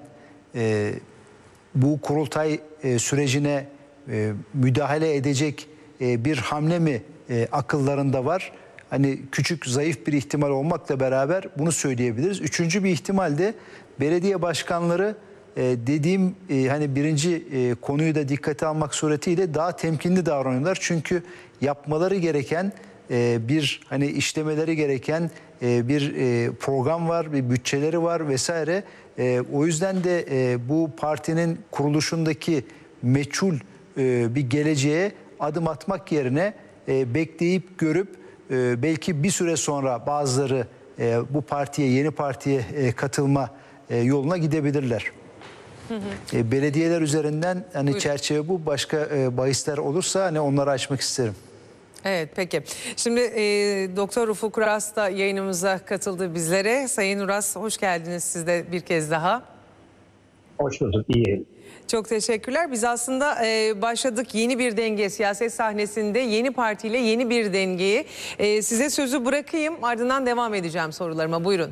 bu kurultay sürecine müdahale edecek bir hamle mi akıllarında var? Hani küçük, zayıf bir ihtimal olmakla beraber bunu söyleyebiliriz. Üçüncü bir ihtimal de belediye başkanları dediğim hani birinci konuyu da dikkate almak suretiyle daha temkinli davranıyorlar. Çünkü yapmaları gereken bir hani işlemeleri gereken bir program var, bir bütçeleri var vesaire. O yüzden de bu partinin kuruluşundaki meçhul bir geleceğe adım atmak yerine bekleyip görüp belki bir süre sonra bazıları bu partiye, yeni partiye katılma yoluna gidebilirler. Belediyeler üzerinden hani buyurun, çerçeve bu. Başka bahisler olursa hani onları açmak isterim. Evet, peki. Şimdi Doktor Ufuk Uras da yayınımıza katıldı bizlere. Sayın Uras, hoş geldiniz siz de bir kez daha. Hoş bulduk, iyi. Çok teşekkürler. Biz aslında başladık yeni bir denge, siyaset sahnesinde yeni partiyle yeni bir dengeyi. Size sözü bırakayım, ardından devam edeceğim sorularıma. Buyurun.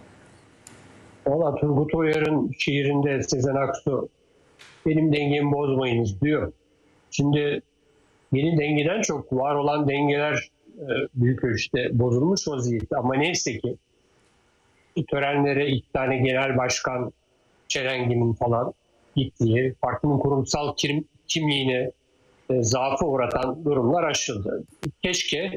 Valla Turgut Uyar'ın şiirinde Sezen Aksu benim dengemi bozmayınız diyor. Şimdi yeni dengeden çok var olan dengeler büyük ölçüde bozulmuş vaziyette. Ama neyse ki törenlere 2 tane genel başkan çelenginin falan gittiği, partinin kurumsal kimliğine zaafı uğratan durumlar aşıldı. Keşke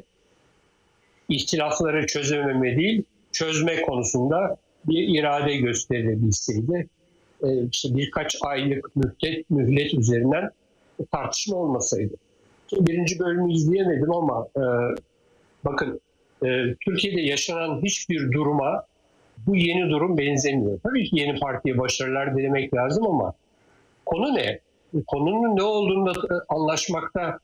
ihtilafları çözememe değil, çözme konusunda bir irade gösterilebilseydi. İşte birkaç aylık mühlet üzerinden tartışma olmasaydı. Birinci bölümü izleyemedim ama bakın Türkiye'de yaşanan hiçbir duruma bu yeni durum benzemiyor. Tabii ki yeni partiye başarılar dilemek lazım ama konu ne? Konunun ne olduğunda anlaşmakta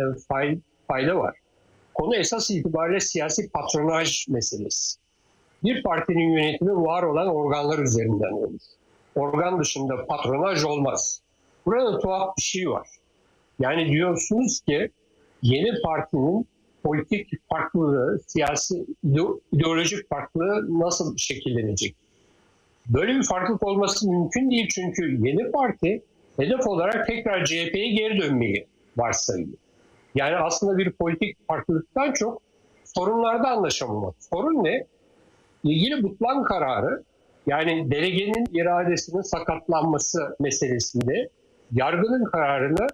fayda var. Konu esas itibariyle siyasi patronaj meselesi. Bir partinin yönetimi var olan organlar üzerinden olur. Organ dışında patronaj olmaz. Burada tuhaf bir şey var. Yani diyorsunuz ki yeni partinin politik farklılığı, siyasi ideolojik farklılığı nasıl şekillenecek? Böyle bir farklılık olması mümkün değil çünkü yeni parti hedef olarak tekrar CHP'ye geri dönmeyi varsayıyor. Yani aslında bir politik farklılıktan çok sorunlarda anlaşamamak. Sorun ne? İlgili butlan kararı, yani delegenin iradesinin sakatlanması meselesinde yargının kararını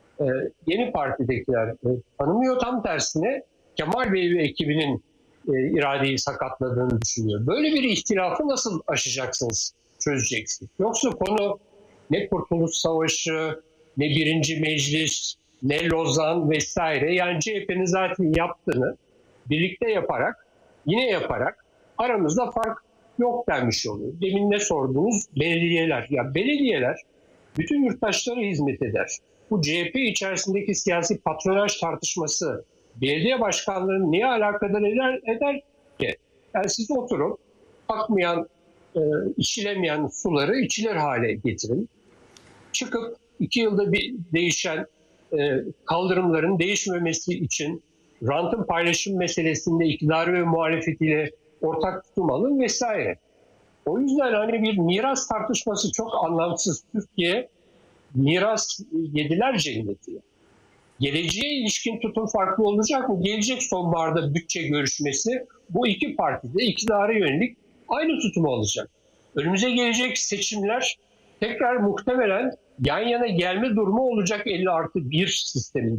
yeni partidekiler tanımıyor. Tam tersine Kemal Bey ve ekibinin iradeyi sakatladığını düşünüyor. Böyle bir ihtilafı nasıl aşacaksınız, çözeceksiniz? Yoksa konu ne Kurtuluş Savaşı, ne 1. Meclis, ne Lozan vesaire. Yani CHP'nin zaten yaptığını birlikte yaparak, yine yaparak aramızda fark yok denmiş oluyor. Demin ne sordunuz? Belediyeler. Ya belediyeler bütün yurttaşlara hizmet eder. Bu CHP içerisindeki siyasi patronaj tartışması belediye başkanlarını niye alakadar eder ki? Yani siz oturun, akmayan, içilemeyen suları içilir hale getirin. Çıkıp 2 yılda bir değişen kaldırımların değişmemesi için rantın paylaşım meselesinde iktidarı ve muhalefetiyle ortak tutum alın vesaire. O yüzden hani bir miras tartışması çok anlamsız. Türkiye miras yediler cenneti. Geleceğe ilişkin tutum farklı olacak mı? Gelecek sonbaharda bütçe görüşmesi bu iki partide iktidara yönelik aynı tutumu alacak. Önümüze gelecek seçimler tekrar muhtemelen yan yana gelme durumu olacak 50+1 sisteminde.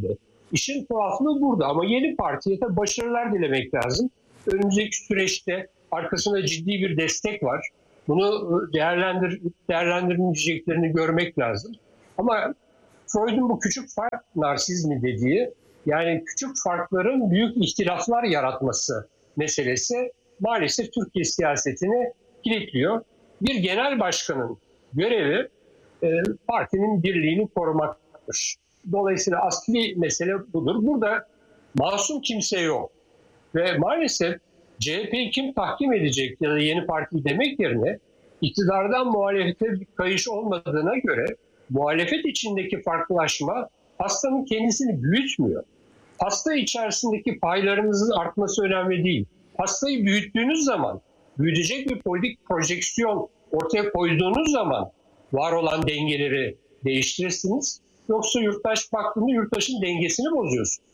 İşin tuhaflığı burada ama yeni partiye de başarılar dilemek lazım. Önümüzdeki süreçte arkasında ciddi bir destek var. Bunu değerlendirmeyeceklerini görmek lazım. Ama Freud'un bu küçük fark narsizmi dediği, yani küçük farkların büyük ihtilaflar yaratması meselesi maalesef Türkiye siyasetini kilitliyor. Bir genel başkanın görevi partinin birliğini korumaktır. Dolayısıyla asli mesele budur. Burada masum kimse yok. Ve maalesef CHP'yi kim tahkim edecek ya da yeni parti demek yerine iktidardan muhalefete bir kayış olmadığına göre muhalefet içindeki farklılaşma pastanın kendisini büyütmüyor. Pasta içerisindeki paylarınızın artması önemli değil. Pastayı büyüttüğünüz zaman, büyütecek bir politik projeksiyon ortaya koyduğunuz zaman var olan dengeleri değiştirirsiniz. Yoksa yurttaş baktığında yurttaşın dengesini bozuyorsunuz.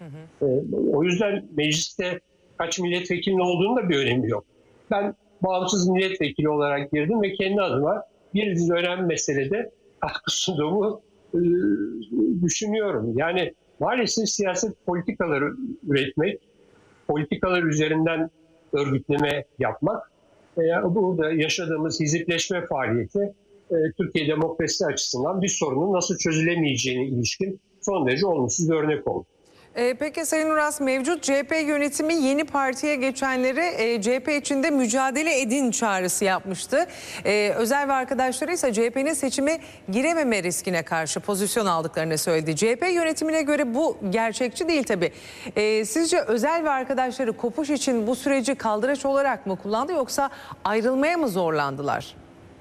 O yüzden mecliste kaç milletvekilinin olduğunun da bir önemi yok. Ben bağımsız milletvekili olarak girdim ve kendi adıma bir dizi önemli meselede katkı sunduğumu düşünüyorum. Yani maalesef siyaset politikaları üretmek, politikalar üzerinden örgütleme yapmak, burada yaşadığımız hizipleşme faaliyeti Türkiye demokrasisi açısından bir sorunun nasıl çözülemeyeceğine ilişkin son derece olumsuz bir örnek oldu. Peki Sayın Uras, mevcut CHP yönetimi yeni partiye geçenleri CHP içinde mücadele edin çağrısı yapmıştı. Özel ve arkadaşları ise CHP'nin seçime girememe riskine karşı pozisyon aldıklarını söyledi. CHP yönetimine göre bu gerçekçi değil tabii. Sizce Özel ve arkadaşları kopuş için bu süreci kaldıraç olarak mı kullandı yoksa ayrılmaya mı zorlandılar?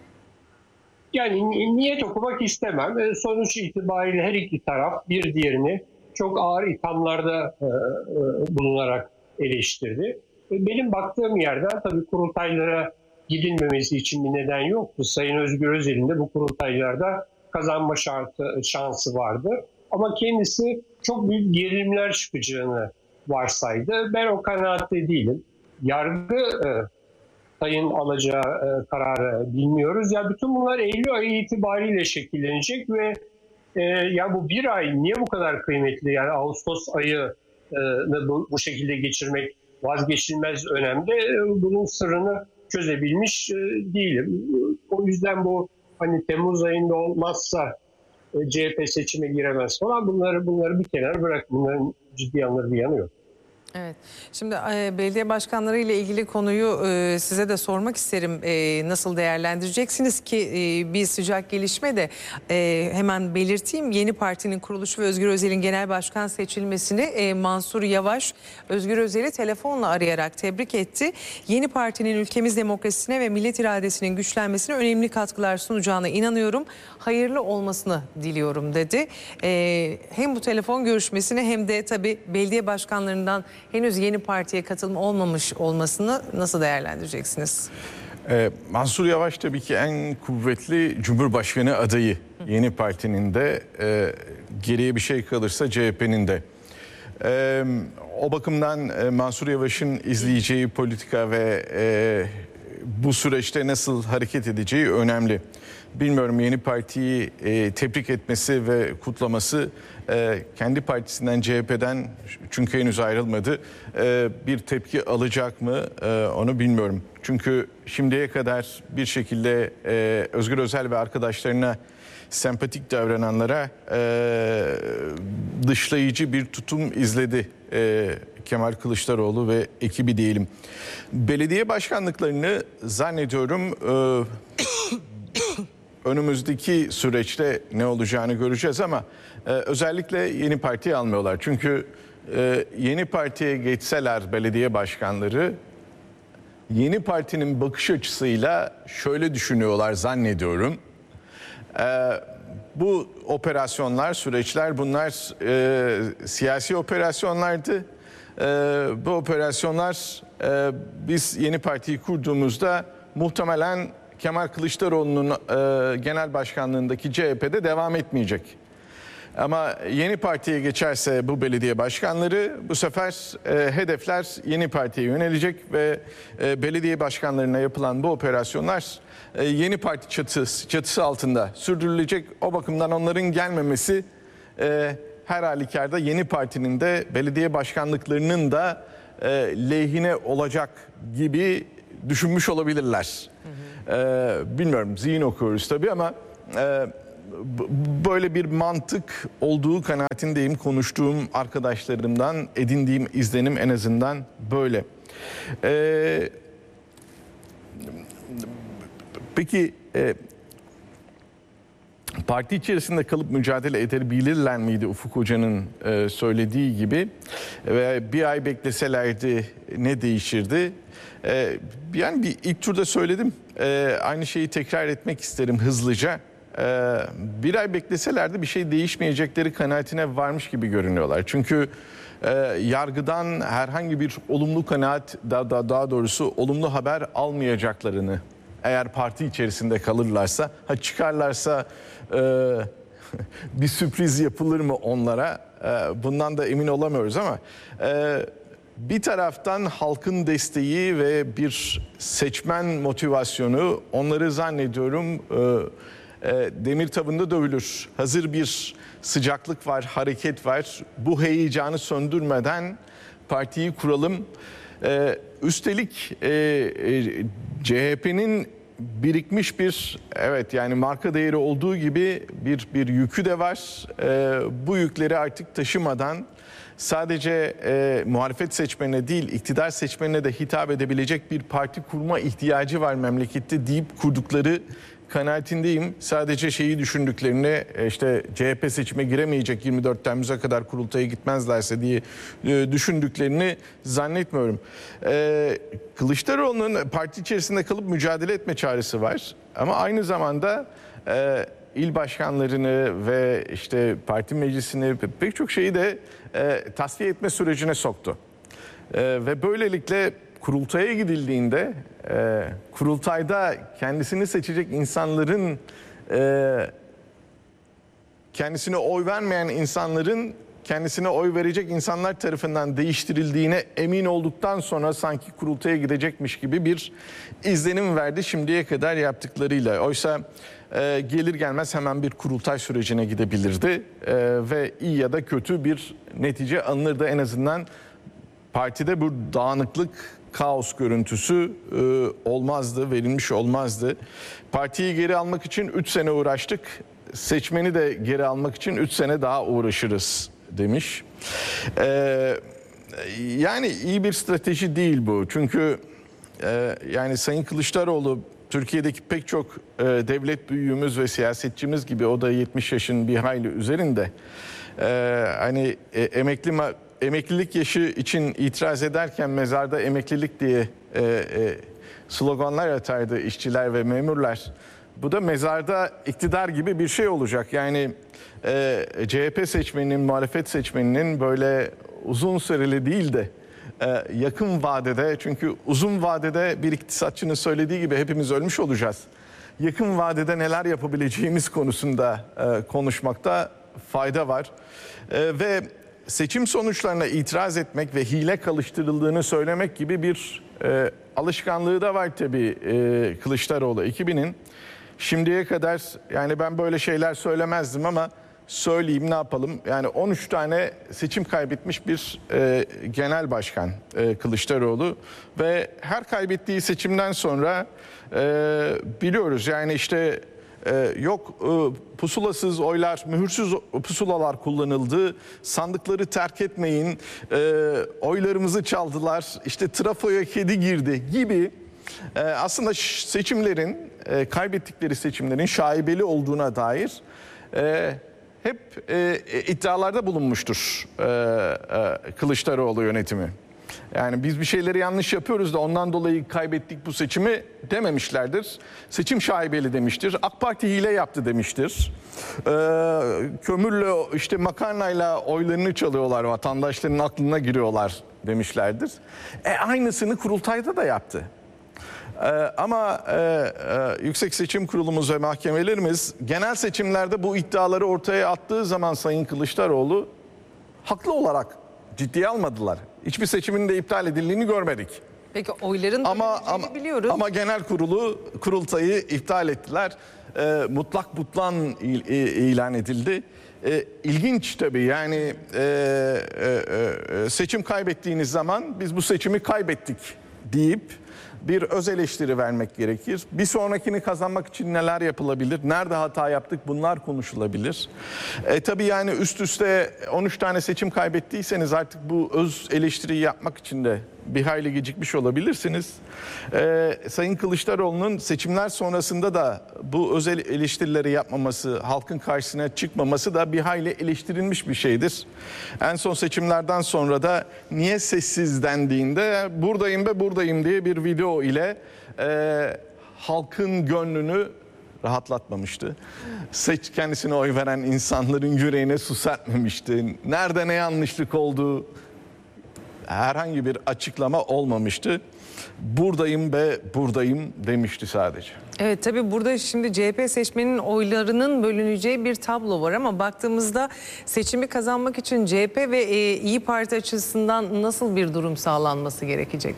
Yani niyet okumak istemem. Sonuç itibariyle her iki taraf bir diğerini çok ağır ithamlarda bulunarak eleştirdi. Benim baktığım yerden tabii kurultaylara gidilmemesi için bir neden yoktu. Sayın Özgür Özel'in de bu kurultaylarda kazanma şansı vardı. Ama kendisi çok büyük gerilimler çıkacağını varsaydı. Ben o kanaatte değilim. Yargı Sayın alacağı kararı bilmiyoruz. Ya bütün bunlar Eylül ayı itibariyle şekillenecek ve ya bu bir ay niye bu kadar kıymetli? Yani Ağustos ayını bu şekilde geçirmek vazgeçilmez önemli. Bunun sırrını çözebilmiş değilim. O yüzden bu hani Temmuz ayında olmazsa CHP seçime giremez falan bunları bir kenara bırak. Bunların ciddi yanları bir yanı yok. Evet. Şimdi belediye başkanları ile ilgili konuyu size de sormak isterim. Nasıl değerlendireceksiniz ki bir sıcak gelişme de hemen belirteyim. Yeni partinin kuruluşu ve Özgür Özel'in genel başkan seçilmesini Mansur Yavaş Özgür Özel'i telefonla arayarak tebrik etti. Yeni partinin ülkemiz demokrasisine ve millet iradesinin güçlenmesine önemli katkılar sunacağına inanıyorum. Hayırlı olmasını diliyorum dedi. Hem bu telefon görüşmesini hem de tabii belediye başkanlarından henüz yeni partiye katılma olmamış olmasını nasıl değerlendireceksiniz? Mansur Yavaş tabii ki en kuvvetli Cumhurbaşkanı adayı. Yeni partinin de geriye bir şey kalırsa CHP'nin de. O bakımdan Mansur Yavaş'ın izleyeceği politika ve bu süreçte nasıl hareket edeceği önemli. Bilmiyorum, yeni partiyi tebrik etmesi ve kutlaması kendi partisinden, CHP'den, çünkü henüz ayrılmadı, bir tepki alacak mı onu bilmiyorum. Çünkü şimdiye kadar bir şekilde Özgür Özel ve arkadaşlarına sempatik davrananlara dışlayıcı bir tutum izledi Kemal Kılıçdaroğlu ve ekibi diyelim. Belediye başkanlıklarını zannediyorum önümüzdeki süreçte ne olacağını göreceğiz ama özellikle yeni partiyi almıyorlar. Çünkü yeni partiye geçseler belediye başkanları, yeni partinin bakış açısıyla şöyle düşünüyorlar zannediyorum. Bu operasyonlar, süreçler, bunlar siyasi operasyonlardı. Bu operasyonlar biz yeni partiyi kurduğumuzda muhtemelen Kemal Kılıçdaroğlu'nun genel başkanlığındaki CHP'de devam etmeyecek. Ama yeni partiye geçerse bu belediye başkanları, bu sefer hedefler yeni partiye yönelecek ve belediye başkanlarına yapılan bu operasyonlar yeni parti çatısı altında sürdürülecek. O bakımdan onların gelmemesi her halükarda yeni partinin de belediye başkanlıklarının da lehine olacak gibi düşünmüş olabilirler. Bilmiyorum, zihin okuyoruz tabii ama böyle bir mantık olduğu kanaatindeyim. Konuştuğum arkadaşlarımdan edindiğim izlenim en azından böyle. Peki parti içerisinde kalıp mücadele edebilirler miydi Ufuk Hoca'nın söylediği gibi? Ve bir ay bekleselerdi ne değişirdi? Yani ilk turda söyledim. Aynı şeyi tekrar etmek isterim hızlıca. Bir ay bekleselerdi bir şey değişmeyecekleri kanaatine varmış gibi görünüyorlar. Çünkü yargıdan herhangi bir olumlu kanaat, daha doğrusu olumlu haber almayacaklarını, eğer parti içerisinde kalırlarsa, çıkarlarsa bir sürpriz yapılır mı onlara? Bundan da emin olamıyoruz ama bir taraftan halkın desteği ve bir seçmen motivasyonu onları zannediyorum demir tavında dövülür. Hazır bir sıcaklık var, hareket var. Bu heyecanı söndürmeden partiyi kuralım. Üstelik CHP'nin birikmiş bir, evet yani marka değeri olduğu gibi bir yükü de var. Bu yükleri artık taşımadan sadece muhalefet seçmenine değil, iktidar seçmenine de hitap edebilecek bir parti kurma ihtiyacı var memlekette deyip kurdukları kanaatindeyim. Sadece şeyi düşündüklerini, işte CHP seçime giremeyecek 24 Temmuz'a kadar kurultaya gitmezlerse diye düşündüklerini zannetmiyorum. Kılıçdaroğlu'nun parti içerisinde kalıp mücadele etme çağrısı var. Ama aynı zamanda il başkanlarını ve işte parti meclisini, pek çok şeyi de tasfiye etme sürecine soktu. Ve böylelikle kurultaya gidildiğinde kurultayda kendisini seçecek insanların, kendisine oy vermeyen insanların kendisine oy verecek insanlar tarafından değiştirildiğine emin olduktan sonra sanki kurultaya gidecekmiş gibi bir izlenim verdi şimdiye kadar yaptıklarıyla. Oysa gelir gelmez hemen bir kurultay sürecine gidebilirdi ve iyi ya da kötü bir netice alınırdı. En azından partide bu dağınıklık, kaos görüntüsü olmazdı, verilmiş olmazdı. Partiyi geri almak için 3 sene uğraştık, seçmeni de geri almak için 3 sene daha uğraşırız demiş. Yani iyi bir strateji değil bu. Çünkü yani Sayın Kılıçdaroğlu Türkiye'deki pek çok devlet büyüğümüz ve siyasetçimiz gibi, o da 70 yaşın bir hayli üzerinde. Hani emeklilik yaşı için itiraz ederken mezarda emeklilik diye sloganlar atardı işçiler ve memurlar. Bu da mezarda iktidar gibi bir şey olacak. Yani CHP seçmeninin, muhalefet seçmeninin böyle uzun süreli değil de yakın vadede, çünkü uzun vadede bir iktisatçının söylediği gibi hepimiz ölmüş olacağız. Yakın vadede neler yapabileceğimiz konusunda konuşmakta fayda var. Ve seçim sonuçlarına itiraz etmek ve hile kalıştırıldığını söylemek gibi bir alışkanlığı da var tabii Kılıçdaroğlu ekibinin. Şimdiye kadar yani ben böyle şeyler söylemezdim ama söyleyeyim, ne yapalım? Yani 13 tane seçim kaybetmiş bir genel başkan Kılıçdaroğlu ve her kaybettiği seçimden sonra biliyoruz yani işte yok pusulasız oylar, mühürsüz pusulalar kullanıldı, sandıkları terk etmeyin, oylarımızı çaldılar, işte trafoya kedi girdi gibi aslında seçimlerin, kaybettikleri seçimlerin şaibeli olduğuna dair hep iddialarda bulunmuştur Kılıçdaroğlu yönetimi. Yani biz bir şeyleri yanlış yapıyoruz da ondan dolayı kaybettik bu seçimi dememişlerdir. Seçim şaibeli demiştir. AK Parti hile yaptı demiştir. Kömürle, işte makarnayla oylarını çalıyorlar, vatandaşların aklına giriyorlar demişlerdir. Aynısını kurultayda da yaptı. Ama Yüksek Seçim Kurulumuz ve mahkemelerimiz genel seçimlerde bu iddiaları ortaya attığı zaman Sayın Kılıçdaroğlu haklı olarak ciddiye almadılar. Hiçbir seçimin de iptal edildiğini görmedik. Peki oyların da biliyoruz. Ama genel kurultayı iptal ettiler. Mutlak butlan ilan edildi. ilginç tabii yani seçim kaybettiğiniz zaman biz bu seçimi kaybettik deyip bir öz eleştiri vermek gerekir. Bir sonrakini kazanmak için neler yapılabilir? Nerede hata yaptık? Bunlar konuşulabilir. Tabii yani üst üste 13 tane seçim kaybettiyseniz artık bu öz eleştiriyi yapmak için de bir hayli gecikmiş olabilirsiniz. Sayın Kılıçdaroğlu'nun seçimler sonrasında da bu özel eleştirileri yapmaması, halkın karşısına çıkmaması da bir hayli eleştirilmiş bir şeydir. En son seçimlerden sonra da niye sessiz dendiğinde buradayım ve buradayım diye bir video ile halkın gönlünü rahatlatmamıştı. Kendisine oy veren insanların yüreğine su serpmemişti. Nerede ne yanlışlık olduğu herhangi bir açıklama olmamıştı. Buradayım ve buradayım demişti sadece. Evet, tabii burada şimdi CHP seçmeninin oylarının bölüneceği bir tablo var ama baktığımızda seçimi kazanmak için CHP ve İYİ Parti açısından nasıl bir durum sağlanması gerekecek?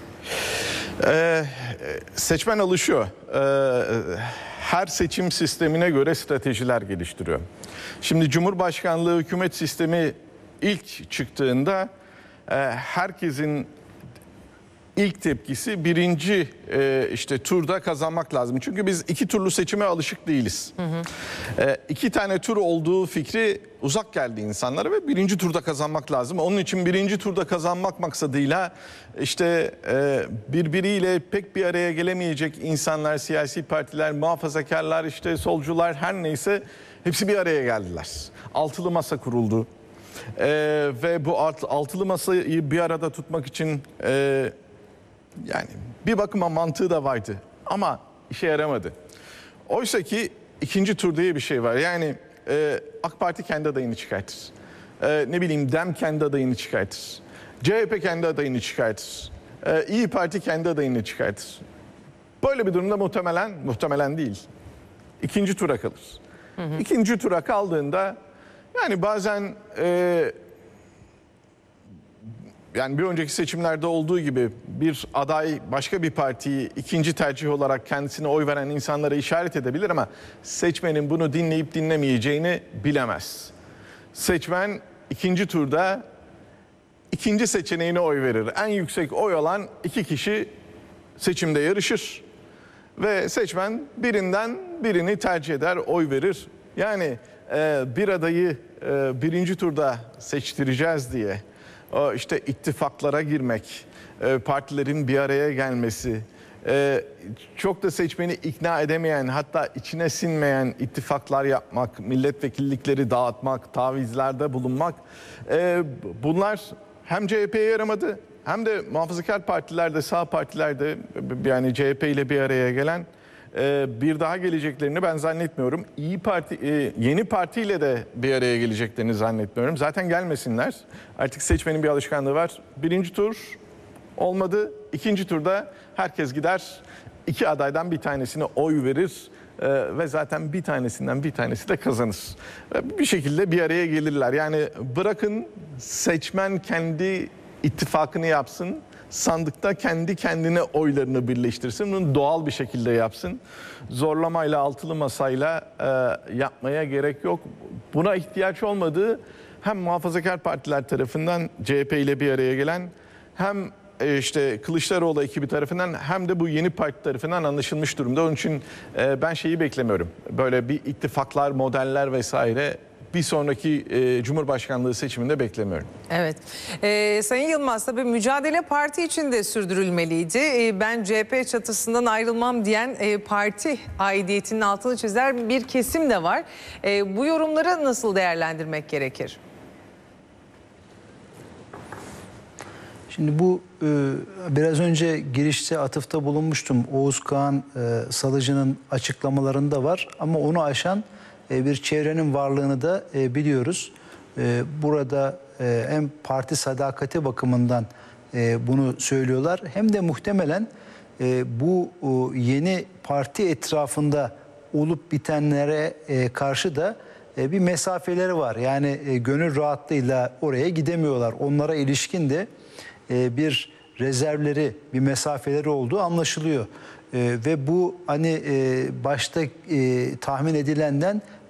Seçmen alışıyor. Her seçim sistemine göre stratejiler geliştiriyor. Şimdi Cumhurbaşkanlığı hükümet sistemi ilk çıktığında herkesin ilk tepkisi birinci turda kazanmak lazım. Çünkü biz iki turlu seçime alışık değiliz. İki tane tur olduğu fikri uzak geldi insanlara ve birinci turda kazanmak lazım. Onun için birinci turda kazanmak maksadıyla birbiriyle pek bir araya gelemeyecek insanlar, siyasi partiler, muhafazakarlar, solcular her neyse hepsi bir araya geldiler. Altılı masa kuruldu. Ve bu altılı masayı bir arada tutmak için yani bir bakıma mantığı da vardı ama işe yaramadı. Oysa ki ikinci tur diye bir şey var. Yani AK Parti kendi adayını çıkartır. DEM kendi adayını çıkartır. CHP kendi adayını çıkartır. İYİ Parti kendi adayını çıkartır. Böyle bir durumda muhtemelen değil. İkinci tura kalır. İkinci tura kaldığında yani bazen yani bir önceki seçimlerde olduğu gibi bir aday başka bir partiyi ikinci tercih olarak kendisine oy veren insanlara işaret edebilir ama seçmenin bunu dinleyip dinlemeyeceğini bilemez. Seçmen ikinci turda ikinci seçeneğine oy verir. En yüksek oy alan iki kişi seçimde yarışır ve seçmen birinden birini tercih eder, oy verir. Yani bir adayı birinci turda seçtireceğiz diye ittifaklara girmek, partilerin bir araya gelmesi, çok da seçmeni ikna edemeyen, hatta içine sinmeyen ittifaklar yapmak, milletvekillikleri dağıtmak, tavizlerde bulunmak, bunlar hem CHP'ye yaramadı hem de muhafazakar partilerde, sağ partilerde yani CHP ile bir araya gelen bir daha geleceklerini ben zannetmiyorum. İYİ Parti, yeni partiyle de bir araya geleceklerini zannetmiyorum. Zaten gelmesinler. Artık seçmenin bir alışkanlığı var. Birinci tur olmadı. İkinci turda herkes gider. İki adaydan bir tanesine oy verir. Ve zaten bir tanesi de kazanır. Bir şekilde bir araya gelirler. Yani bırakın seçmen kendi ittifakını yapsın. Sandıkta kendi kendine oylarını birleştirsin. Bunu doğal bir şekilde yapsın. Zorlamayla, altılı masayla yapmaya gerek yok. Buna ihtiyaç olmadığı hem muhafazakar partiler tarafından CHP ile bir araya gelen hem Kılıçdaroğlu ekibi tarafından hem de bu yeni parti tarafından anlaşılmış durumda. Onun için ben şeyi beklemiyorum. Böyle bir ittifaklar, modeller vesaire bir sonraki Cumhurbaşkanlığı seçiminde beklemiyorum. Evet. Sayın Yılmaz, tabii mücadele parti içinde sürdürülmeliydi. Ben CHP çatısından ayrılmam diyen parti aidiyetinin altını çizer bir kesim de var. Bu yorumları nasıl değerlendirmek gerekir? Şimdi bu biraz önce girişte atıfta bulunmuştum. Oğuz Kağan Salıcı'nın açıklamalarında var ama onu aşan bir çevrenin varlığını da biliyoruz. Burada hem parti sadakati bakımından bunu söylüyorlar hem de muhtemelen bu yeni parti etrafında olup bitenlere karşı da bir mesafeleri var. Yani gönül rahatlığıyla oraya gidemiyorlar. Onlara ilişkin de bir rezervleri, bir mesafeleri olduğu anlaşılıyor. Ve bu hani başta tahmin edilenden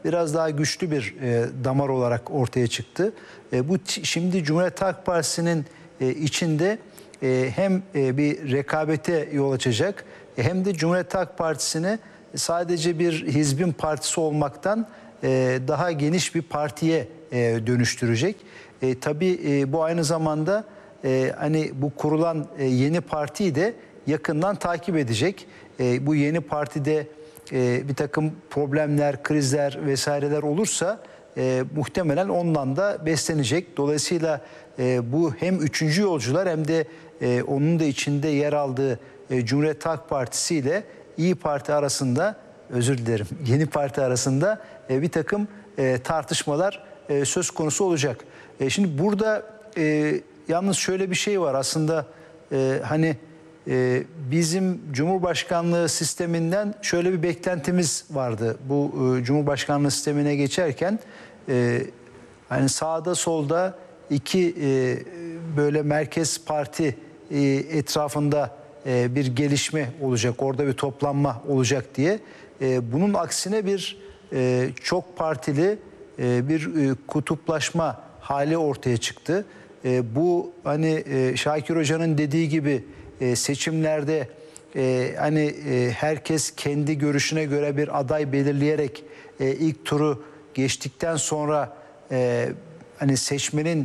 biraz daha güçlü bir damar olarak ortaya çıktı. Bu şimdi Cumhuriyet Halk Partisi'nin içinde hem bir rekabete yol açacak hem de Cumhuriyet Halk Partisi'ne sadece bir hizbin partisi olmaktan daha geniş bir partiye dönüştürecek. Tabii bu aynı zamanda hani bu kurulan yeni partiyi de yakından takip edecek. Bu yeni partide bir takım problemler, krizler vesaireler olursa muhtemelen ondan da beslenecek. Dolayısıyla bu hem üçüncü yolcular hem de onun da içinde yer aldığı Cumhuriyet Halk Partisi ile İYİ Parti arasında, Yeni Parti arasında bir takım tartışmalar söz konusu olacak. Şimdi burada yalnız şöyle bir şey var aslında, hani bizim Cumhurbaşkanlığı sisteminden şöyle bir beklentimiz vardı. Bu Cumhurbaşkanlığı sistemine geçerken hani sağda solda iki böyle merkez parti etrafında bir gelişme olacak, orada bir toplanma olacak diye. Bunun aksine bir çok partili bir kutuplaşma hali ortaya çıktı. Bu hani Şakir Hoca'nın dediği gibi seçimlerde hani herkes kendi görüşüne göre bir aday belirleyerek ilk turu geçtikten sonra hani seçmenin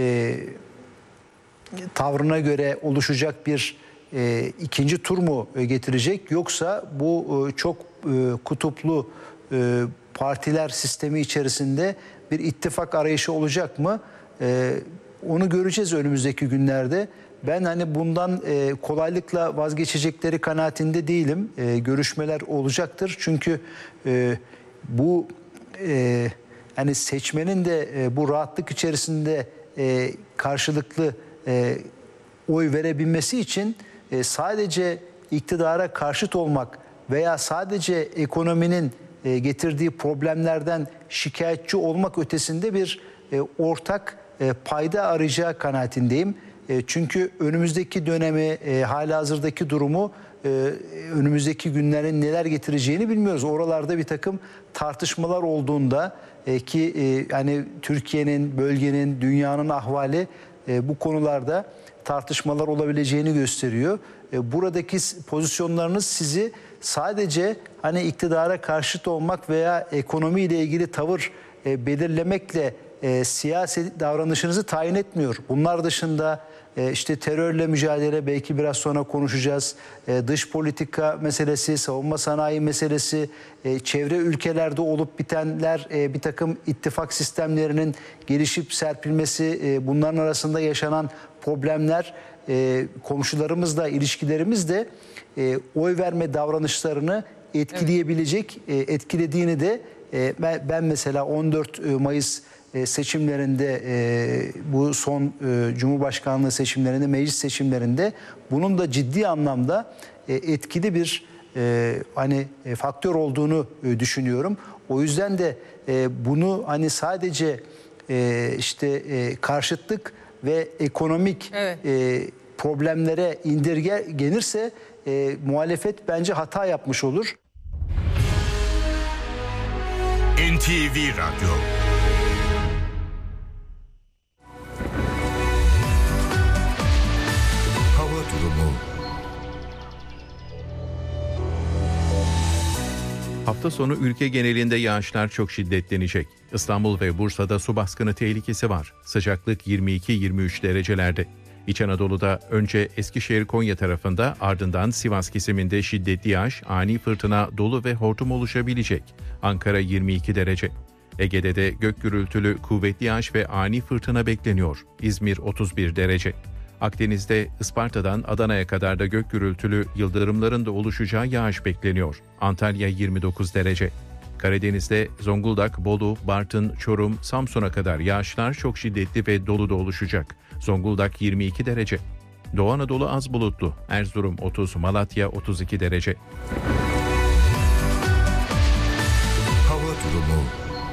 tavrına göre oluşacak bir ikinci tur mu getirecek, yoksa bu çok kutuplu partiler sistemi içerisinde bir ittifak arayışı olacak mı? Onu göreceğiz önümüzdeki günlerde. Ben hani bundan kolaylıkla vazgeçecekleri kanaatinde değilim. Görüşmeler olacaktır. Çünkü bu hani seçmenin de bu rahatlık içerisinde karşılıklı oy verebilmesi için sadece iktidara karşıt olmak veya sadece ekonominin getirdiği problemlerden şikayetçi olmak ötesinde bir ortak payda arayacağı kanaatindeyim. Çünkü önümüzdeki dönemi, halihazırdaki durumu, önümüzdeki günlerin neler getireceğini bilmiyoruz. Oralarda bir takım tartışmalar olduğunda ki yani Türkiye'nin, bölgenin, dünyanın ahvali bu konularda tartışmalar olabileceğini gösteriyor. Buradaki pozisyonlarınız sizi sadece hani iktidara karşıt olmak veya ekonomiyle ilgili tavır belirlemekle siyasi davranışınızı tayin etmiyor. Bunlar dışında işte terörle mücadele, belki biraz sonra konuşacağız. Dış politika meselesi, savunma sanayi meselesi, çevre ülkelerde olup bitenler, bir takım ittifak sistemlerinin gelişip serpilmesi, bunların arasında yaşanan problemler, komşularımızla ilişkilerimiz de oy verme davranışlarını etkileyebilecek, etkilediğini de ben mesela 14 Mayıs seçimlerinde, bu son Cumhurbaşkanlığı seçimlerinde, meclis seçimlerinde bunun da ciddi anlamda etkili bir hani faktör olduğunu düşünüyorum. O yüzden de bunu hani sadece işte karşıtlık ve ekonomik problemlere indirgenirse muhalefet bence hata yapmış olur. NTV Radyo. Hava durumu. Hafta sonu ülke genelinde yağışlar çok şiddetlenecek. İstanbul ve Bursa'da su baskını tehlikesi var. Sıcaklık 22-23 derecelerde. İç Anadolu'da önce Eskişehir-Konya tarafında, ardından Sivas kesiminde şiddetli yağış, ani fırtına, dolu ve hortum oluşabilecek. Ankara 22 derece. Ege'de de gök gürültülü kuvvetli yağış ve ani fırtına bekleniyor. İzmir 31 derece. Akdeniz'de Isparta'dan Adana'ya kadar da gök gürültülü, yıldırımların da oluşacağı yağış bekleniyor. Antalya 29 derece. Karadeniz'de Zonguldak, Bolu, Bartın, Çorum, Samsun'a kadar yağışlar çok şiddetli ve dolu da oluşacak. Zonguldak 22 derece. Doğu Anadolu az bulutlu. Erzurum 30, Malatya 32 derece.